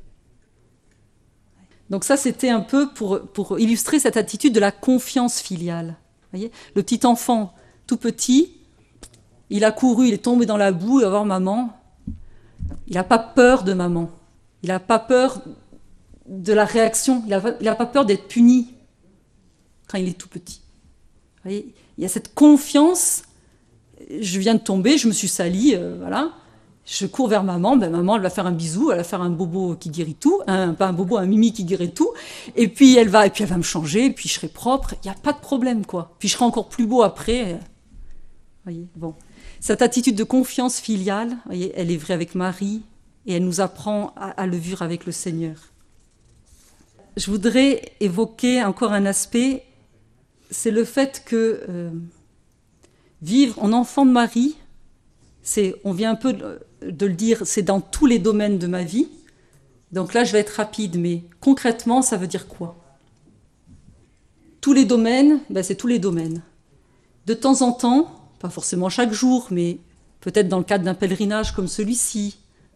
Donc ça, c'était un peu pour, pour illustrer cette attitude de la confiance filiale. Vous voyez, le petit enfant, tout petit, il a couru, il est tombé dans la boue, il va voir maman. Il n'a pas peur de maman. Il n'a pas peur de la réaction. Il n'a il n'a pas peur d'être puni quand il est tout petit. Vous voyez, il y a cette confiance. Je viens de tomber, je me suis salie, euh, voilà. Je cours vers maman, ben maman, elle va faire un bisou, elle va faire un bobo qui guérit tout, un, pas un bobo, un mimi qui guérit tout, et puis elle va, et puis elle va me changer, et puis je serai propre, il n'y a pas de problème, quoi. Puis je serai encore plus beau après. Vous voyez, bon. Cette attitude de confiance filiale, vous voyez, elle est vraie avec Marie, et elle nous apprend à, à le vivre avec le Seigneur. Je voudrais évoquer encore un aspect, c'est le fait que euh, vivre en enfant de Marie, c'est, on vient un peu de, de le dire, c'est dans tous les domaines de ma vie. Donc là, je vais être rapide, mais concrètement, ça veut dire quoi? Tous les domaines, ben c'est tous les domaines. De temps en temps, pas forcément chaque jour, mais peut-être dans le cadre d'un pèlerinage comme celui-ci,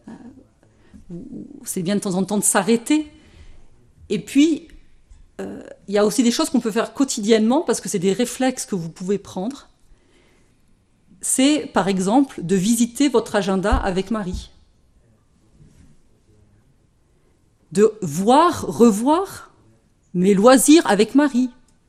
c'est bien de temps en temps de s'arrêter. Et puis, euh, il y a aussi des choses qu'on peut faire quotidiennement, parce que c'est des réflexes que vous pouvez prendre. C'est, par exemple, de visiter votre agenda avec Marie. De voir, revoir mes loisirs avec Marie.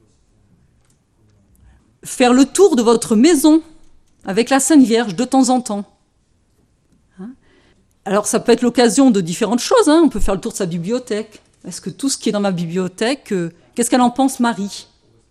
Faire le tour de votre maison avec la Sainte Vierge de temps en temps. Hein? Alors, ça peut être l'occasion de différentes choses. Hein. On peut faire le tour de sa bibliothèque. Est-ce que tout ce qui est dans ma bibliothèque, euh, qu'est-ce qu'elle en pense, Marie ?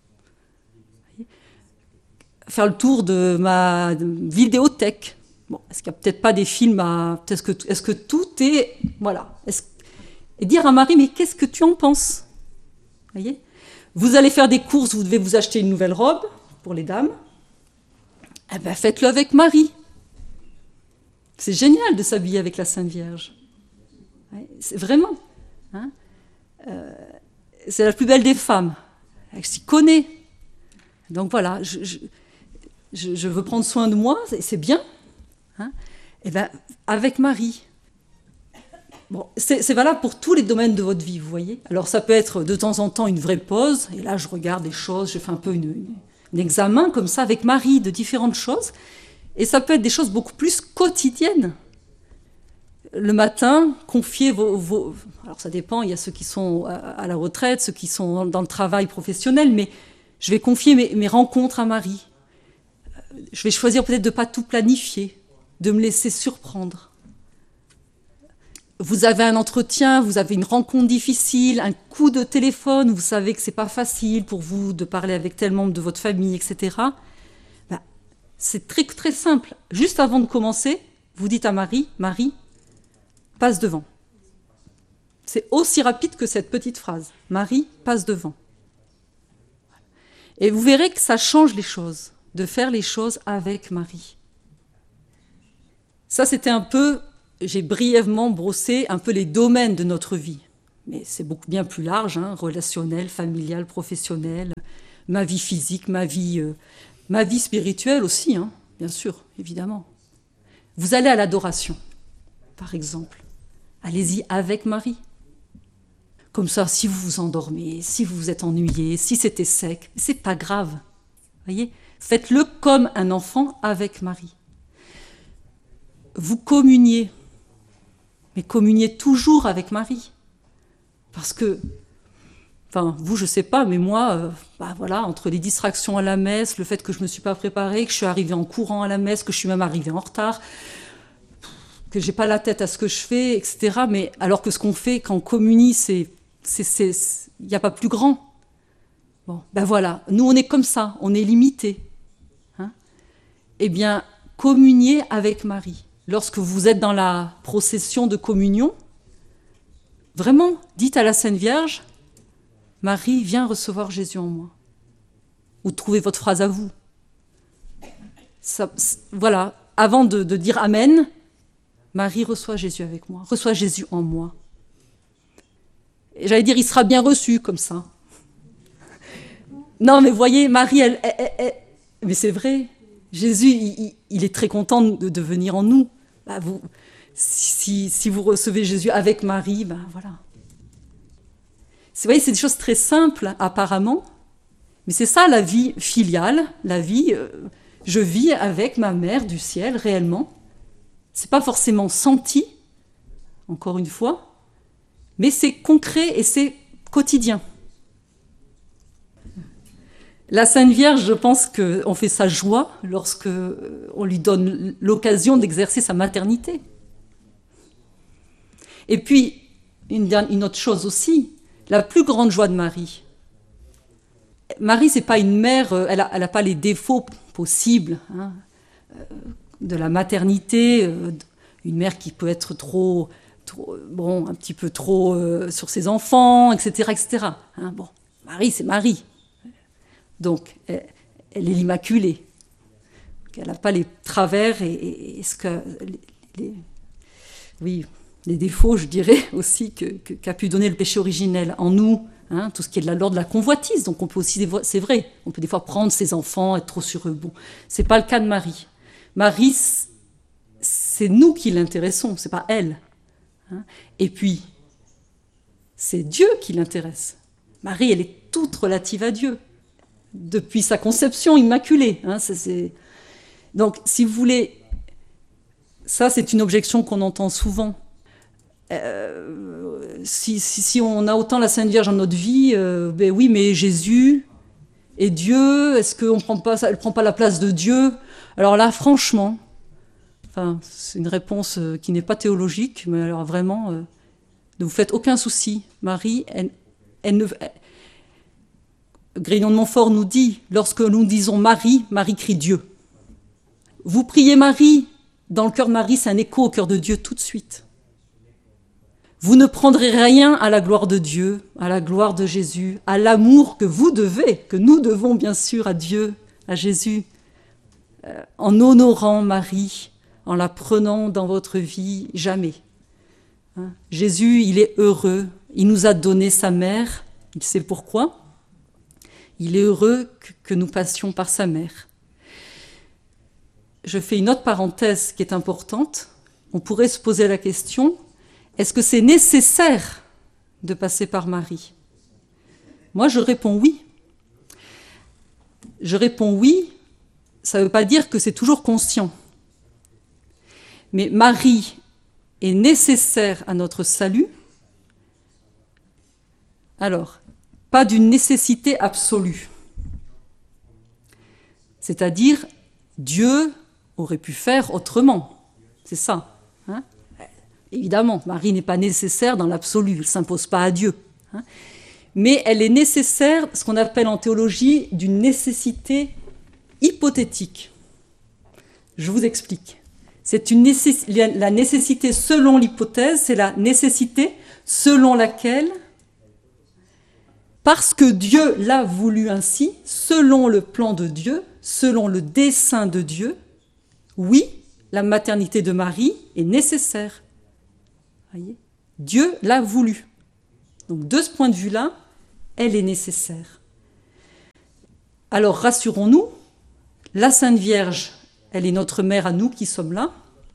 Faire le tour de ma vidéothèque. Bon, est-ce qu'il n'y a peut-être pas des films à... Est-ce que, est-ce que tout est... Voilà. Est-ce... Et dire à Marie, mais qu'est-ce que tu en penses ? Vous voyez ? Vous allez faire des courses, vous devez vous acheter une nouvelle robe pour les dames. Eh bien, faites-le avec Marie. C'est génial de s'habiller avec la Sainte Vierge. Ouais, c'est vraiment. Hein, euh, c'est la plus belle des femmes. Elle s'y connaît. Donc voilà, je... je Je, je veux prendre soin de moi, c'est, c'est bien. Hein, et bien, avec Marie. Bon, c'est, c'est valable pour tous les domaines de votre vie, vous voyez. Alors, ça peut être de temps en temps une vraie pause, et là, je regarde des choses, je fais un peu une, une, un examen comme ça avec Marie de différentes choses. Et ça peut être des choses beaucoup plus quotidiennes. Le matin, confier vos, vos... Alors, ça dépend, il y a ceux qui sont à la retraite, ceux qui sont dans le travail professionnel, mais je vais confier mes, mes rencontres à Marie. Je vais choisir peut-être de ne pas tout planifier, de me laisser surprendre. Vous avez un entretien, vous avez une rencontre difficile, un coup de téléphone, vous savez que ce n'est pas facile pour vous de parler avec tel membre de votre famille, et cetera. Ben, c'est très, très simple. Juste avant de commencer, vous dites à Marie, Marie, passe devant. C'est aussi rapide que cette petite phrase. Marie, passe devant. Et vous verrez que ça change les choses. De faire les choses avec Marie. Ça, c'était un peu, j'ai brièvement brossé un peu les domaines de notre vie. mais c'est beaucoup bien plus large, hein, relationnel, familial, professionnel, ma vie physique, ma vie, euh, ma vie spirituelle aussi, hein, bien sûr, évidemment. Vous allez à l'adoration, par exemple. Allez-y avec Marie. Comme ça, si vous vous endormez, si vous vous êtes ennuyé, si c'était sec, c'est pas grave. Voyez, faites-le comme un enfant avec Marie. Vous communiez, mais communiez toujours avec Marie. Parce que, enfin, vous, je sais pas, mais moi, euh, bah voilà, entre les distractions à la messe, le fait que je me suis pas préparée, que je suis arrivée en courant à la messe, que je suis même arrivée en retard, que j'ai pas la tête à ce que je fais, et cetera. Mais alors que ce qu'on fait quand on communie, c'est, c'est, c'est, il n'y a pas plus grand. Bon, ben voilà, nous on est comme ça, on est limité. Hein, eh bien, communiez avec Marie. Lorsque vous êtes dans la procession de communion, vraiment, dites à la Sainte Vierge, Marie, viens recevoir Jésus en moi. Ou trouvez votre phrase à vous. Ça, voilà, avant de, de dire Amen, Marie, reçoit Jésus avec moi, reçoit Jésus en moi. Et j'allais dire, il sera bien reçu comme ça. Non, mais voyez, Marie, elle, elle, elle, elle mais c'est vrai, Jésus, il, il est très content de, de venir en nous. Bah, vous, si, si vous recevez Jésus avec Marie, ben voilà. Vous voyez, c'est des choses très simples, apparemment, mais c'est ça la vie filiale, la vie, euh, je vis avec ma mère du ciel, réellement. C'est pas forcément senti, encore une fois, mais c'est concret et c'est quotidien. La Sainte Vierge, je pense qu'on fait sa joie lorsque on lui donne l'occasion d'exercer sa maternité. Et puis, une, une autre chose aussi, la plus grande joie de Marie. Marie, c'est pas une mère, elle a, elle a pas les défauts possibles hein, de la maternité, une mère qui peut être trop, trop bon, un petit peu trop euh, sur ses enfants, et cetera, et cetera. Hein, bon, Marie, c'est Marie. Donc, elle, elle est l'Immaculée. Elle n'a pas les travers et, et, et ce que les, les, oui, les défauts, je dirais aussi, que, que, qu'a pu donner le péché originel en nous, hein, tout ce qui est de l'ordre de la convoitise. Donc, on peut aussi, c'est vrai, on peut des fois prendre ses enfants, être trop sur eux. Bon, c'est pas le cas de Marie. Marie, c'est nous qui l'intéressons, c'est pas elle. Hein. Et puis, c'est Dieu qui l'intéresse. Marie, elle est toute relative à Dieu. Depuis sa conception immaculée. Hein, c'est, c'est... Donc, si vous voulez, ça, c'est une objection qu'on entend souvent. Euh, si, si, si on a autant la Sainte Vierge dans notre vie, euh, ben oui, mais Jésus et Dieu, est-ce qu'elle ne prend pas la place de Dieu? Alors là, franchement, enfin, c'est une réponse qui n'est pas théologique, mais alors vraiment, euh, ne vous faites aucun souci. Marie, elle, elle ne... Elle, Grignon de Montfort nous dit, lorsque nous disons Marie, Marie crie Dieu. Vous priez Marie, dans le cœur de Marie, c'est un écho au cœur de Dieu tout de suite. Vous ne prendrez rien à la gloire de Dieu, à la gloire de Jésus, à l'amour que vous devez, que nous devons bien sûr à Dieu, à Jésus, euh, en honorant Marie, en la prenant dans votre vie, jamais. Hein? Jésus, il est heureux, il nous a donné sa mère, il sait pourquoi. Il est heureux que nous passions par sa mère. Je fais une autre parenthèse qui est importante. On pourrait se poser la question, est-ce que c'est nécessaire de passer par Marie? Moi, je réponds oui. Je réponds oui, ça ne veut pas dire que c'est toujours conscient. Mais Marie est nécessaire à notre salut. Alors, pas d'une nécessité absolue. C'est-à-dire, Dieu aurait pu faire autrement. C'est ça. Hein? Évidemment, Marie n'est pas nécessaire dans l'absolu, elle ne s'impose pas à Dieu. Hein? Mais elle est nécessaire, ce qu'on appelle en théologie, d'une nécessité hypothétique. Je vous explique. C'est une nécess... La nécessité selon l'hypothèse, c'est la nécessité selon laquelle, parce que Dieu l'a voulu ainsi, selon le plan de Dieu, selon le dessein de Dieu, oui, la maternité de Marie est nécessaire. Voyez ? Dieu l'a voulu. Donc de ce point de vue-là, elle est nécessaire. Alors rassurons-nous, la Sainte Vierge, elle est notre mère à nous qui sommes là,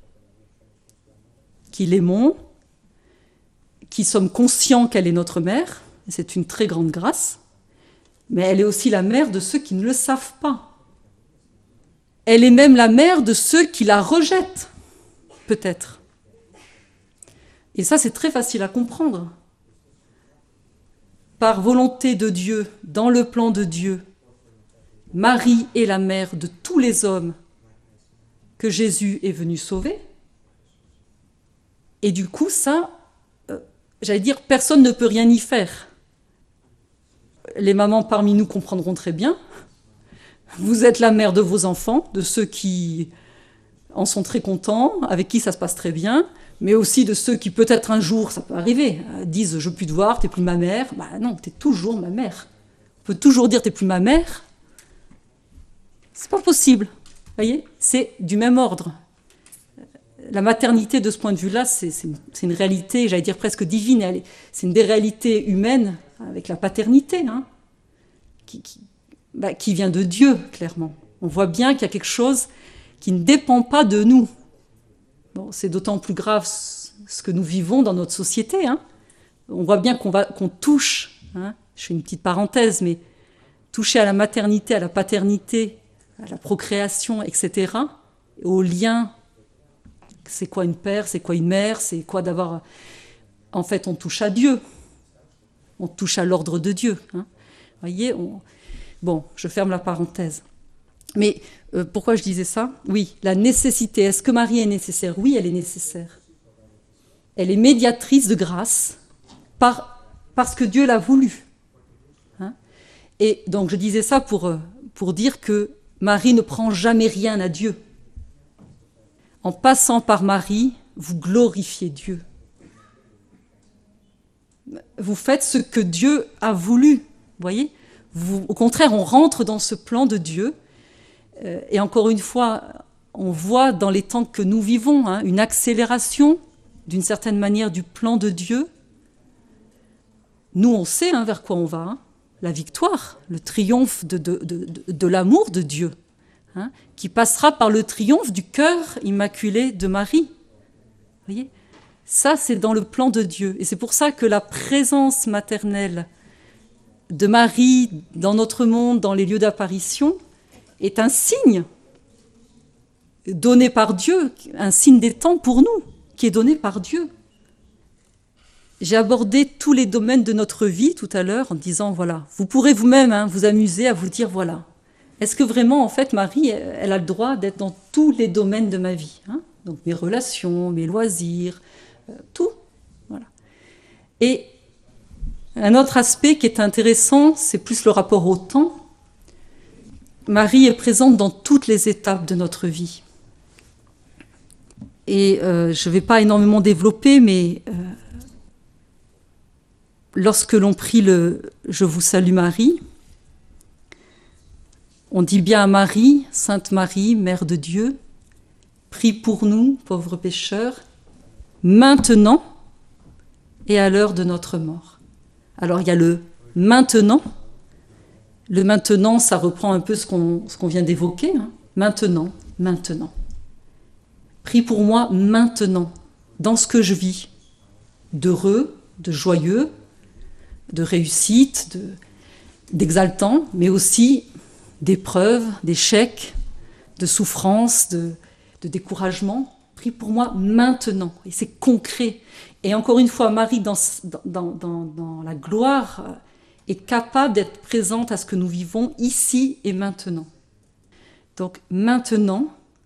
qui l'aimons, qui sommes conscients qu'elle est notre mère, et c'est une très grande grâce, mais elle est aussi la mère de ceux qui ne le savent pas. Elle est même la mère de ceux qui la rejettent, peut-être. Et ça, c'est très facile à comprendre. Par volonté de Dieu, dans le plan de Dieu, Marie est la mère de tous les hommes que Jésus est venu sauver. Et du coup, ça, euh, j'allais dire, personne ne peut rien y faire. Les mamans parmi nous comprendront très bien. Vous êtes la mère de vos enfants, de ceux qui en sont très contents, avec qui ça se passe très bien, mais aussi de ceux qui peut-être un jour, ça peut arriver, disent « je veux plus te voir, t'es plus ma mère ». Bah non, t'es toujours ma mère. On peut toujours dire « t'es plus ma mère ». C'est pas possible, vous voyez, c'est du même ordre. La maternité, de ce point de vue-là, c'est, c'est, une, c'est une réalité, j'allais dire presque divine. Elle est, c'est une des réalités humaines avec la paternité, hein, qui, qui, bah, qui vient de Dieu, clairement. On voit bien qu'il y a quelque chose qui ne dépend pas de nous. Bon, c'est d'autant plus grave ce que nous vivons dans notre société. Hein. On voit bien qu'on, va, qu'on touche, hein, je fais une petite parenthèse, mais toucher à la maternité, à la paternité, à la procréation, et cetera, au lien. C'est quoi une père, c'est quoi une mère, c'est quoi d'avoir... En fait, on touche à Dieu. On touche à l'ordre de Dieu. Hein. Vous voyez, on... Bon, je ferme la parenthèse. Mais euh, pourquoi je disais ça ? Oui, la nécessité. Est-ce que Marie est nécessaire ? Oui, elle est nécessaire. Elle est médiatrice de grâce par... parce que Dieu l'a voulu. Hein. Et donc, je disais ça pour, pour dire que Marie ne prend jamais rien à Dieu. En passant par Marie, vous glorifiez Dieu. Vous faites ce que Dieu a voulu, vous voyez ? Vous, au contraire, on rentre dans ce plan de Dieu. Euh, et encore une fois, on voit dans les temps que nous vivons hein, une accélération, d'une certaine manière, du plan de Dieu. Nous, on sait hein, vers quoi on va. Hein, la victoire, le triomphe de, de, de, de, de l'amour de Dieu. Hein, qui passera par le triomphe du cœur immaculé de Marie. Vous voyez ? Ça, c'est dans le plan de Dieu. Et c'est pour ça que la présence maternelle de Marie dans notre monde, dans les lieux d'apparition, est un signe donné par Dieu, un signe des temps pour nous, qui est donné par Dieu. J'ai abordé tous les domaines de notre vie tout à l'heure en disant, voilà, vous pourrez vous-même hein, vous amuser à vous dire, voilà, est-ce que vraiment, en fait, Marie, elle a le droit d'être dans tous les domaines de ma vie hein ? Donc mes relations, mes loisirs, euh, tout. Voilà. Et un autre aspect qui est intéressant, c'est plus le rapport au temps. Marie est présente dans toutes les étapes de notre vie. Et euh, je ne vais pas énormément développer, mais euh, lorsque l'on prie le « Je vous salue Marie », on dit bien à Marie, Sainte Marie, Mère de Dieu, prie pour nous, pauvres pécheurs, maintenant et à l'heure de notre mort. Alors il y a le maintenant. Le maintenant, ça reprend un peu ce qu'on, ce qu'on vient d'évoquer. Hein. Maintenant, maintenant. Prie pour moi maintenant, dans ce que je vis, d'heureux, de joyeux, de réussite, de, d'exaltant, mais aussi d'épreuves, d'échecs, de souffrances, de, de découragement. Prie pour moi maintenant. Et c'est concret. Et encore une fois, Marie, dans, dans, dans, dans la gloire, est capable d'être présente à ce que nous vivons ici et maintenant. Donc maintenant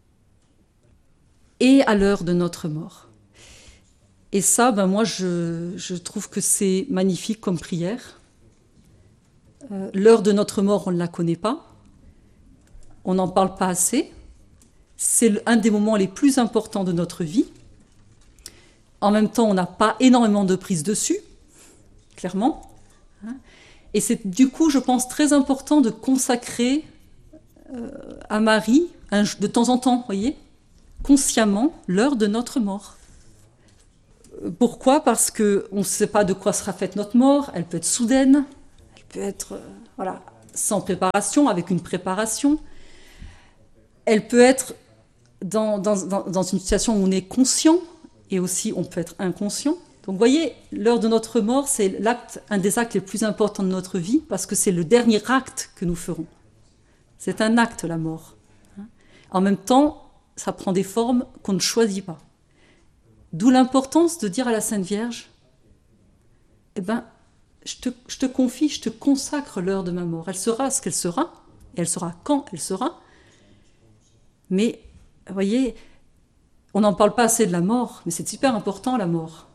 et à l'heure de notre mort. Et ça, ben moi, je, je trouve que c'est magnifique comme prière. Euh, l'heure de notre mort, on ne la connaît pas. On n'en parle pas assez. C'est un des moments les plus importants de notre vie. En même temps, on n'a pas énormément de prise dessus, clairement. Et c'est du coup, je pense, très important de consacrer euh, à Marie, de temps en temps, vous voyez, consciemment, l'heure de notre mort. Pourquoi? Parce qu'on ne sait pas de quoi sera faite notre mort. Elle peut être soudaine, elle peut être euh, voilà, sans préparation, avec une préparation. Elle peut être dans, dans, dans, dans une situation où on est conscient, et aussi on peut être inconscient. Donc vous voyez, l'heure de notre mort, c'est l'acte, un des actes les plus importants de notre vie, parce que c'est le dernier acte que nous ferons. C'est un acte, la mort. En même temps, ça prend des formes qu'on ne choisit pas. D'où l'importance de dire à la Sainte Vierge, eh ben, je te, je te confie, je te consacre l'heure de ma mort. Elle sera ce qu'elle sera, et elle sera quand elle sera. Mais, vous voyez, on n'en parle pas assez de la mort, mais c'est super important, la mort.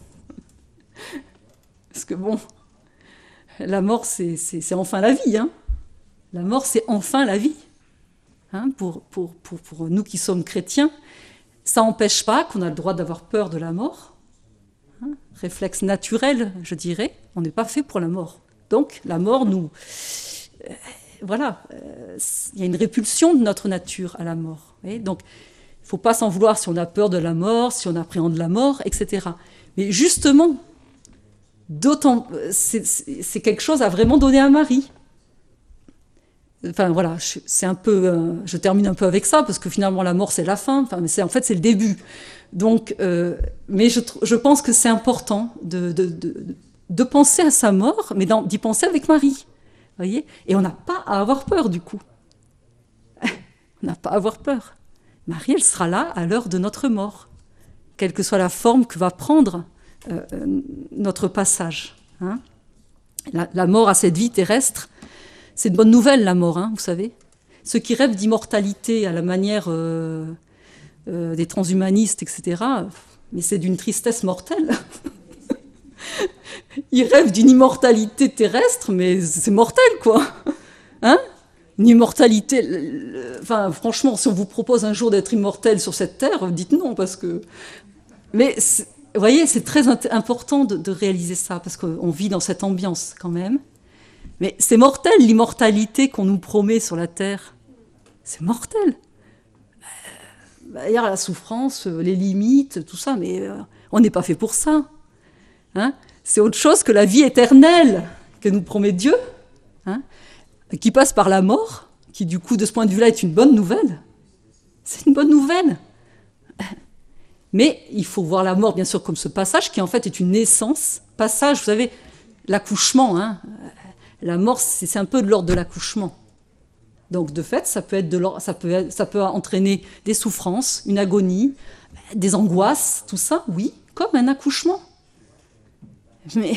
Parce que bon, la mort, c'est, c'est, c'est enfin la vie. Hein. La mort, c'est enfin la vie. Hein, pour, pour, pour, pour nous qui sommes chrétiens, ça n'empêche pas qu'on a le droit d'avoir peur de la mort. Hein, réflexe naturel, je dirais. On n'est pas fait pour la mort. Donc, la mort, nous... Euh, voilà, euh, il y a une répulsion de notre nature à la mort. Vous voyez. Donc, il ne faut pas s'en vouloir si on a peur de la mort, si on appréhende la mort, et cetera. Mais justement, d'autant, c'est, c'est quelque chose à vraiment donner à Marie. Enfin voilà, je, c'est un peu, euh, je termine un peu avec ça parce que finalement la mort c'est la fin. Enfin, mais c'est en fait c'est le début. Donc, euh, mais je, je pense que c'est important de, de, de, de penser à sa mort, mais d'y penser avec Marie. Voyez, et on n'a pas à avoir peur du coup. On n'a pas à avoir peur. Marie, elle sera là à l'heure de notre mort, quelle que soit la forme que va prendre euh, notre passage. Hein. La, la mort à cette vie terrestre. C'est une bonne nouvelle, la mort, hein, vous savez. Ceux qui rêvent d'immortalité à la manière euh, euh, des transhumanistes, et cetera, mais c'est d'une tristesse mortelle. Ils rêvent d'une immortalité terrestre, mais c'est mortel, quoi. Hein? Une immortalité... Enfin, franchement, si on vous propose un jour d'être immortel sur cette terre, dites non, parce que... Mais, vous voyez, c'est très important de, de réaliser ça, parce qu'on vit dans cette ambiance, quand même. Mais c'est mortel, l'immortalité qu'on nous promet sur la terre. C'est mortel. Bah, il y a la souffrance, les limites, tout ça, mais euh, on n'est pas fait pour ça. Hein, c'est autre chose que la vie éternelle que nous promet Dieu, hein, qui passe par la mort, qui du coup, de ce point de vue-là, est une bonne nouvelle. C'est une bonne nouvelle. Mais il faut voir la mort, bien sûr, comme ce passage, qui en fait est une naissance. Passage, vous savez, l'accouchement, hein, la mort, c'est un peu de l'ordre de l'accouchement. Donc, de fait, ça peut, être de ça, peut être, ça peut entraîner des souffrances, une agonie, des angoisses, tout ça, oui, comme un accouchement. Mais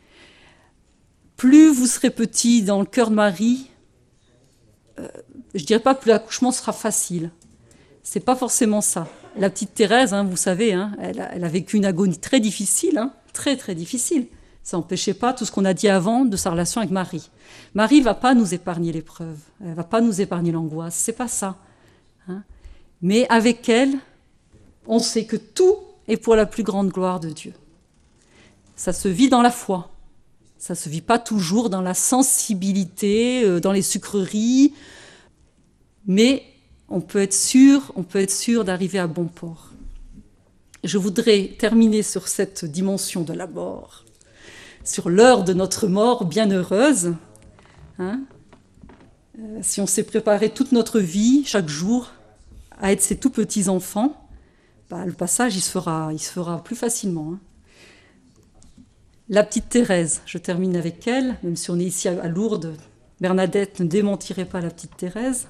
plus vous serez petit dans le cœur de Marie, euh, je ne dirais pas que plus l'accouchement sera facile. Ce n'est pas forcément ça. La petite Thérèse, hein, vous savez, hein, elle, a, elle a vécu une agonie très difficile, hein, très très difficile. Ça n'empêchait pas tout ce qu'on a dit avant de sa relation avec Marie. Marie ne va pas nous épargner l'épreuve, elle ne va pas nous épargner l'angoisse, c'est pas ça. Hein. Mais avec elle, on sait que tout est pour la plus grande gloire de Dieu. Ça se vit dans la foi, ça ne se vit pas toujours dans la sensibilité, dans les sucreries, mais on peut être sûr, on peut être sûr d'arriver à bon port. Je voudrais terminer sur cette dimension de la mort, sur l'heure de notre mort bienheureuse. Hein, euh, si on s'est préparé toute notre vie, chaque jour, à être ces tout petits enfants, bah, le passage, il se fera, il se fera plus facilement. Hein. La petite Thérèse, je termine avec elle, même si on est ici à Lourdes, Bernadette ne démentirait pas la petite Thérèse.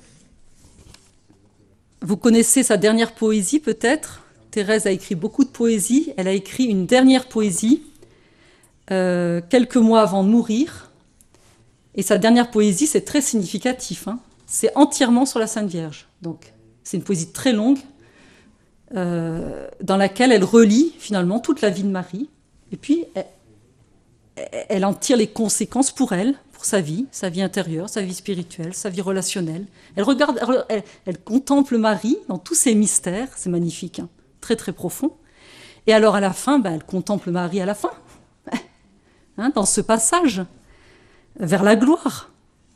Vous connaissez sa dernière poésie, peut-être. Thérèse a écrit beaucoup de poésie. Elle a écrit une dernière poésie euh, quelques mois avant de mourir. Et sa dernière poésie, c'est très significatif. Hein. C'est entièrement sur la Sainte Vierge. Donc, c'est une poésie très longue euh, dans laquelle elle relie finalement toute la vie de Marie. Et puis, elle, elle en tire les conséquences pour elle, pour sa vie, sa vie intérieure, sa vie spirituelle, sa vie relationnelle. Elle regarde, elle, elle contemple Marie dans tous ses mystères, c'est magnifique, hein, très très profond. Et alors à la fin, ben, elle contemple Marie à la fin, hein, dans ce passage vers la gloire.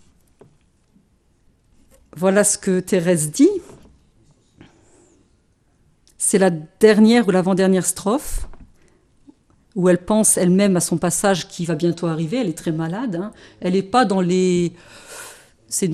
Voilà ce que Thérèse dit. C'est la dernière ou l'avant-dernière strophe. où elle pense elle-même à son passage qui va bientôt arriver, elle est très malade, hein. Elle n'est pas dans les,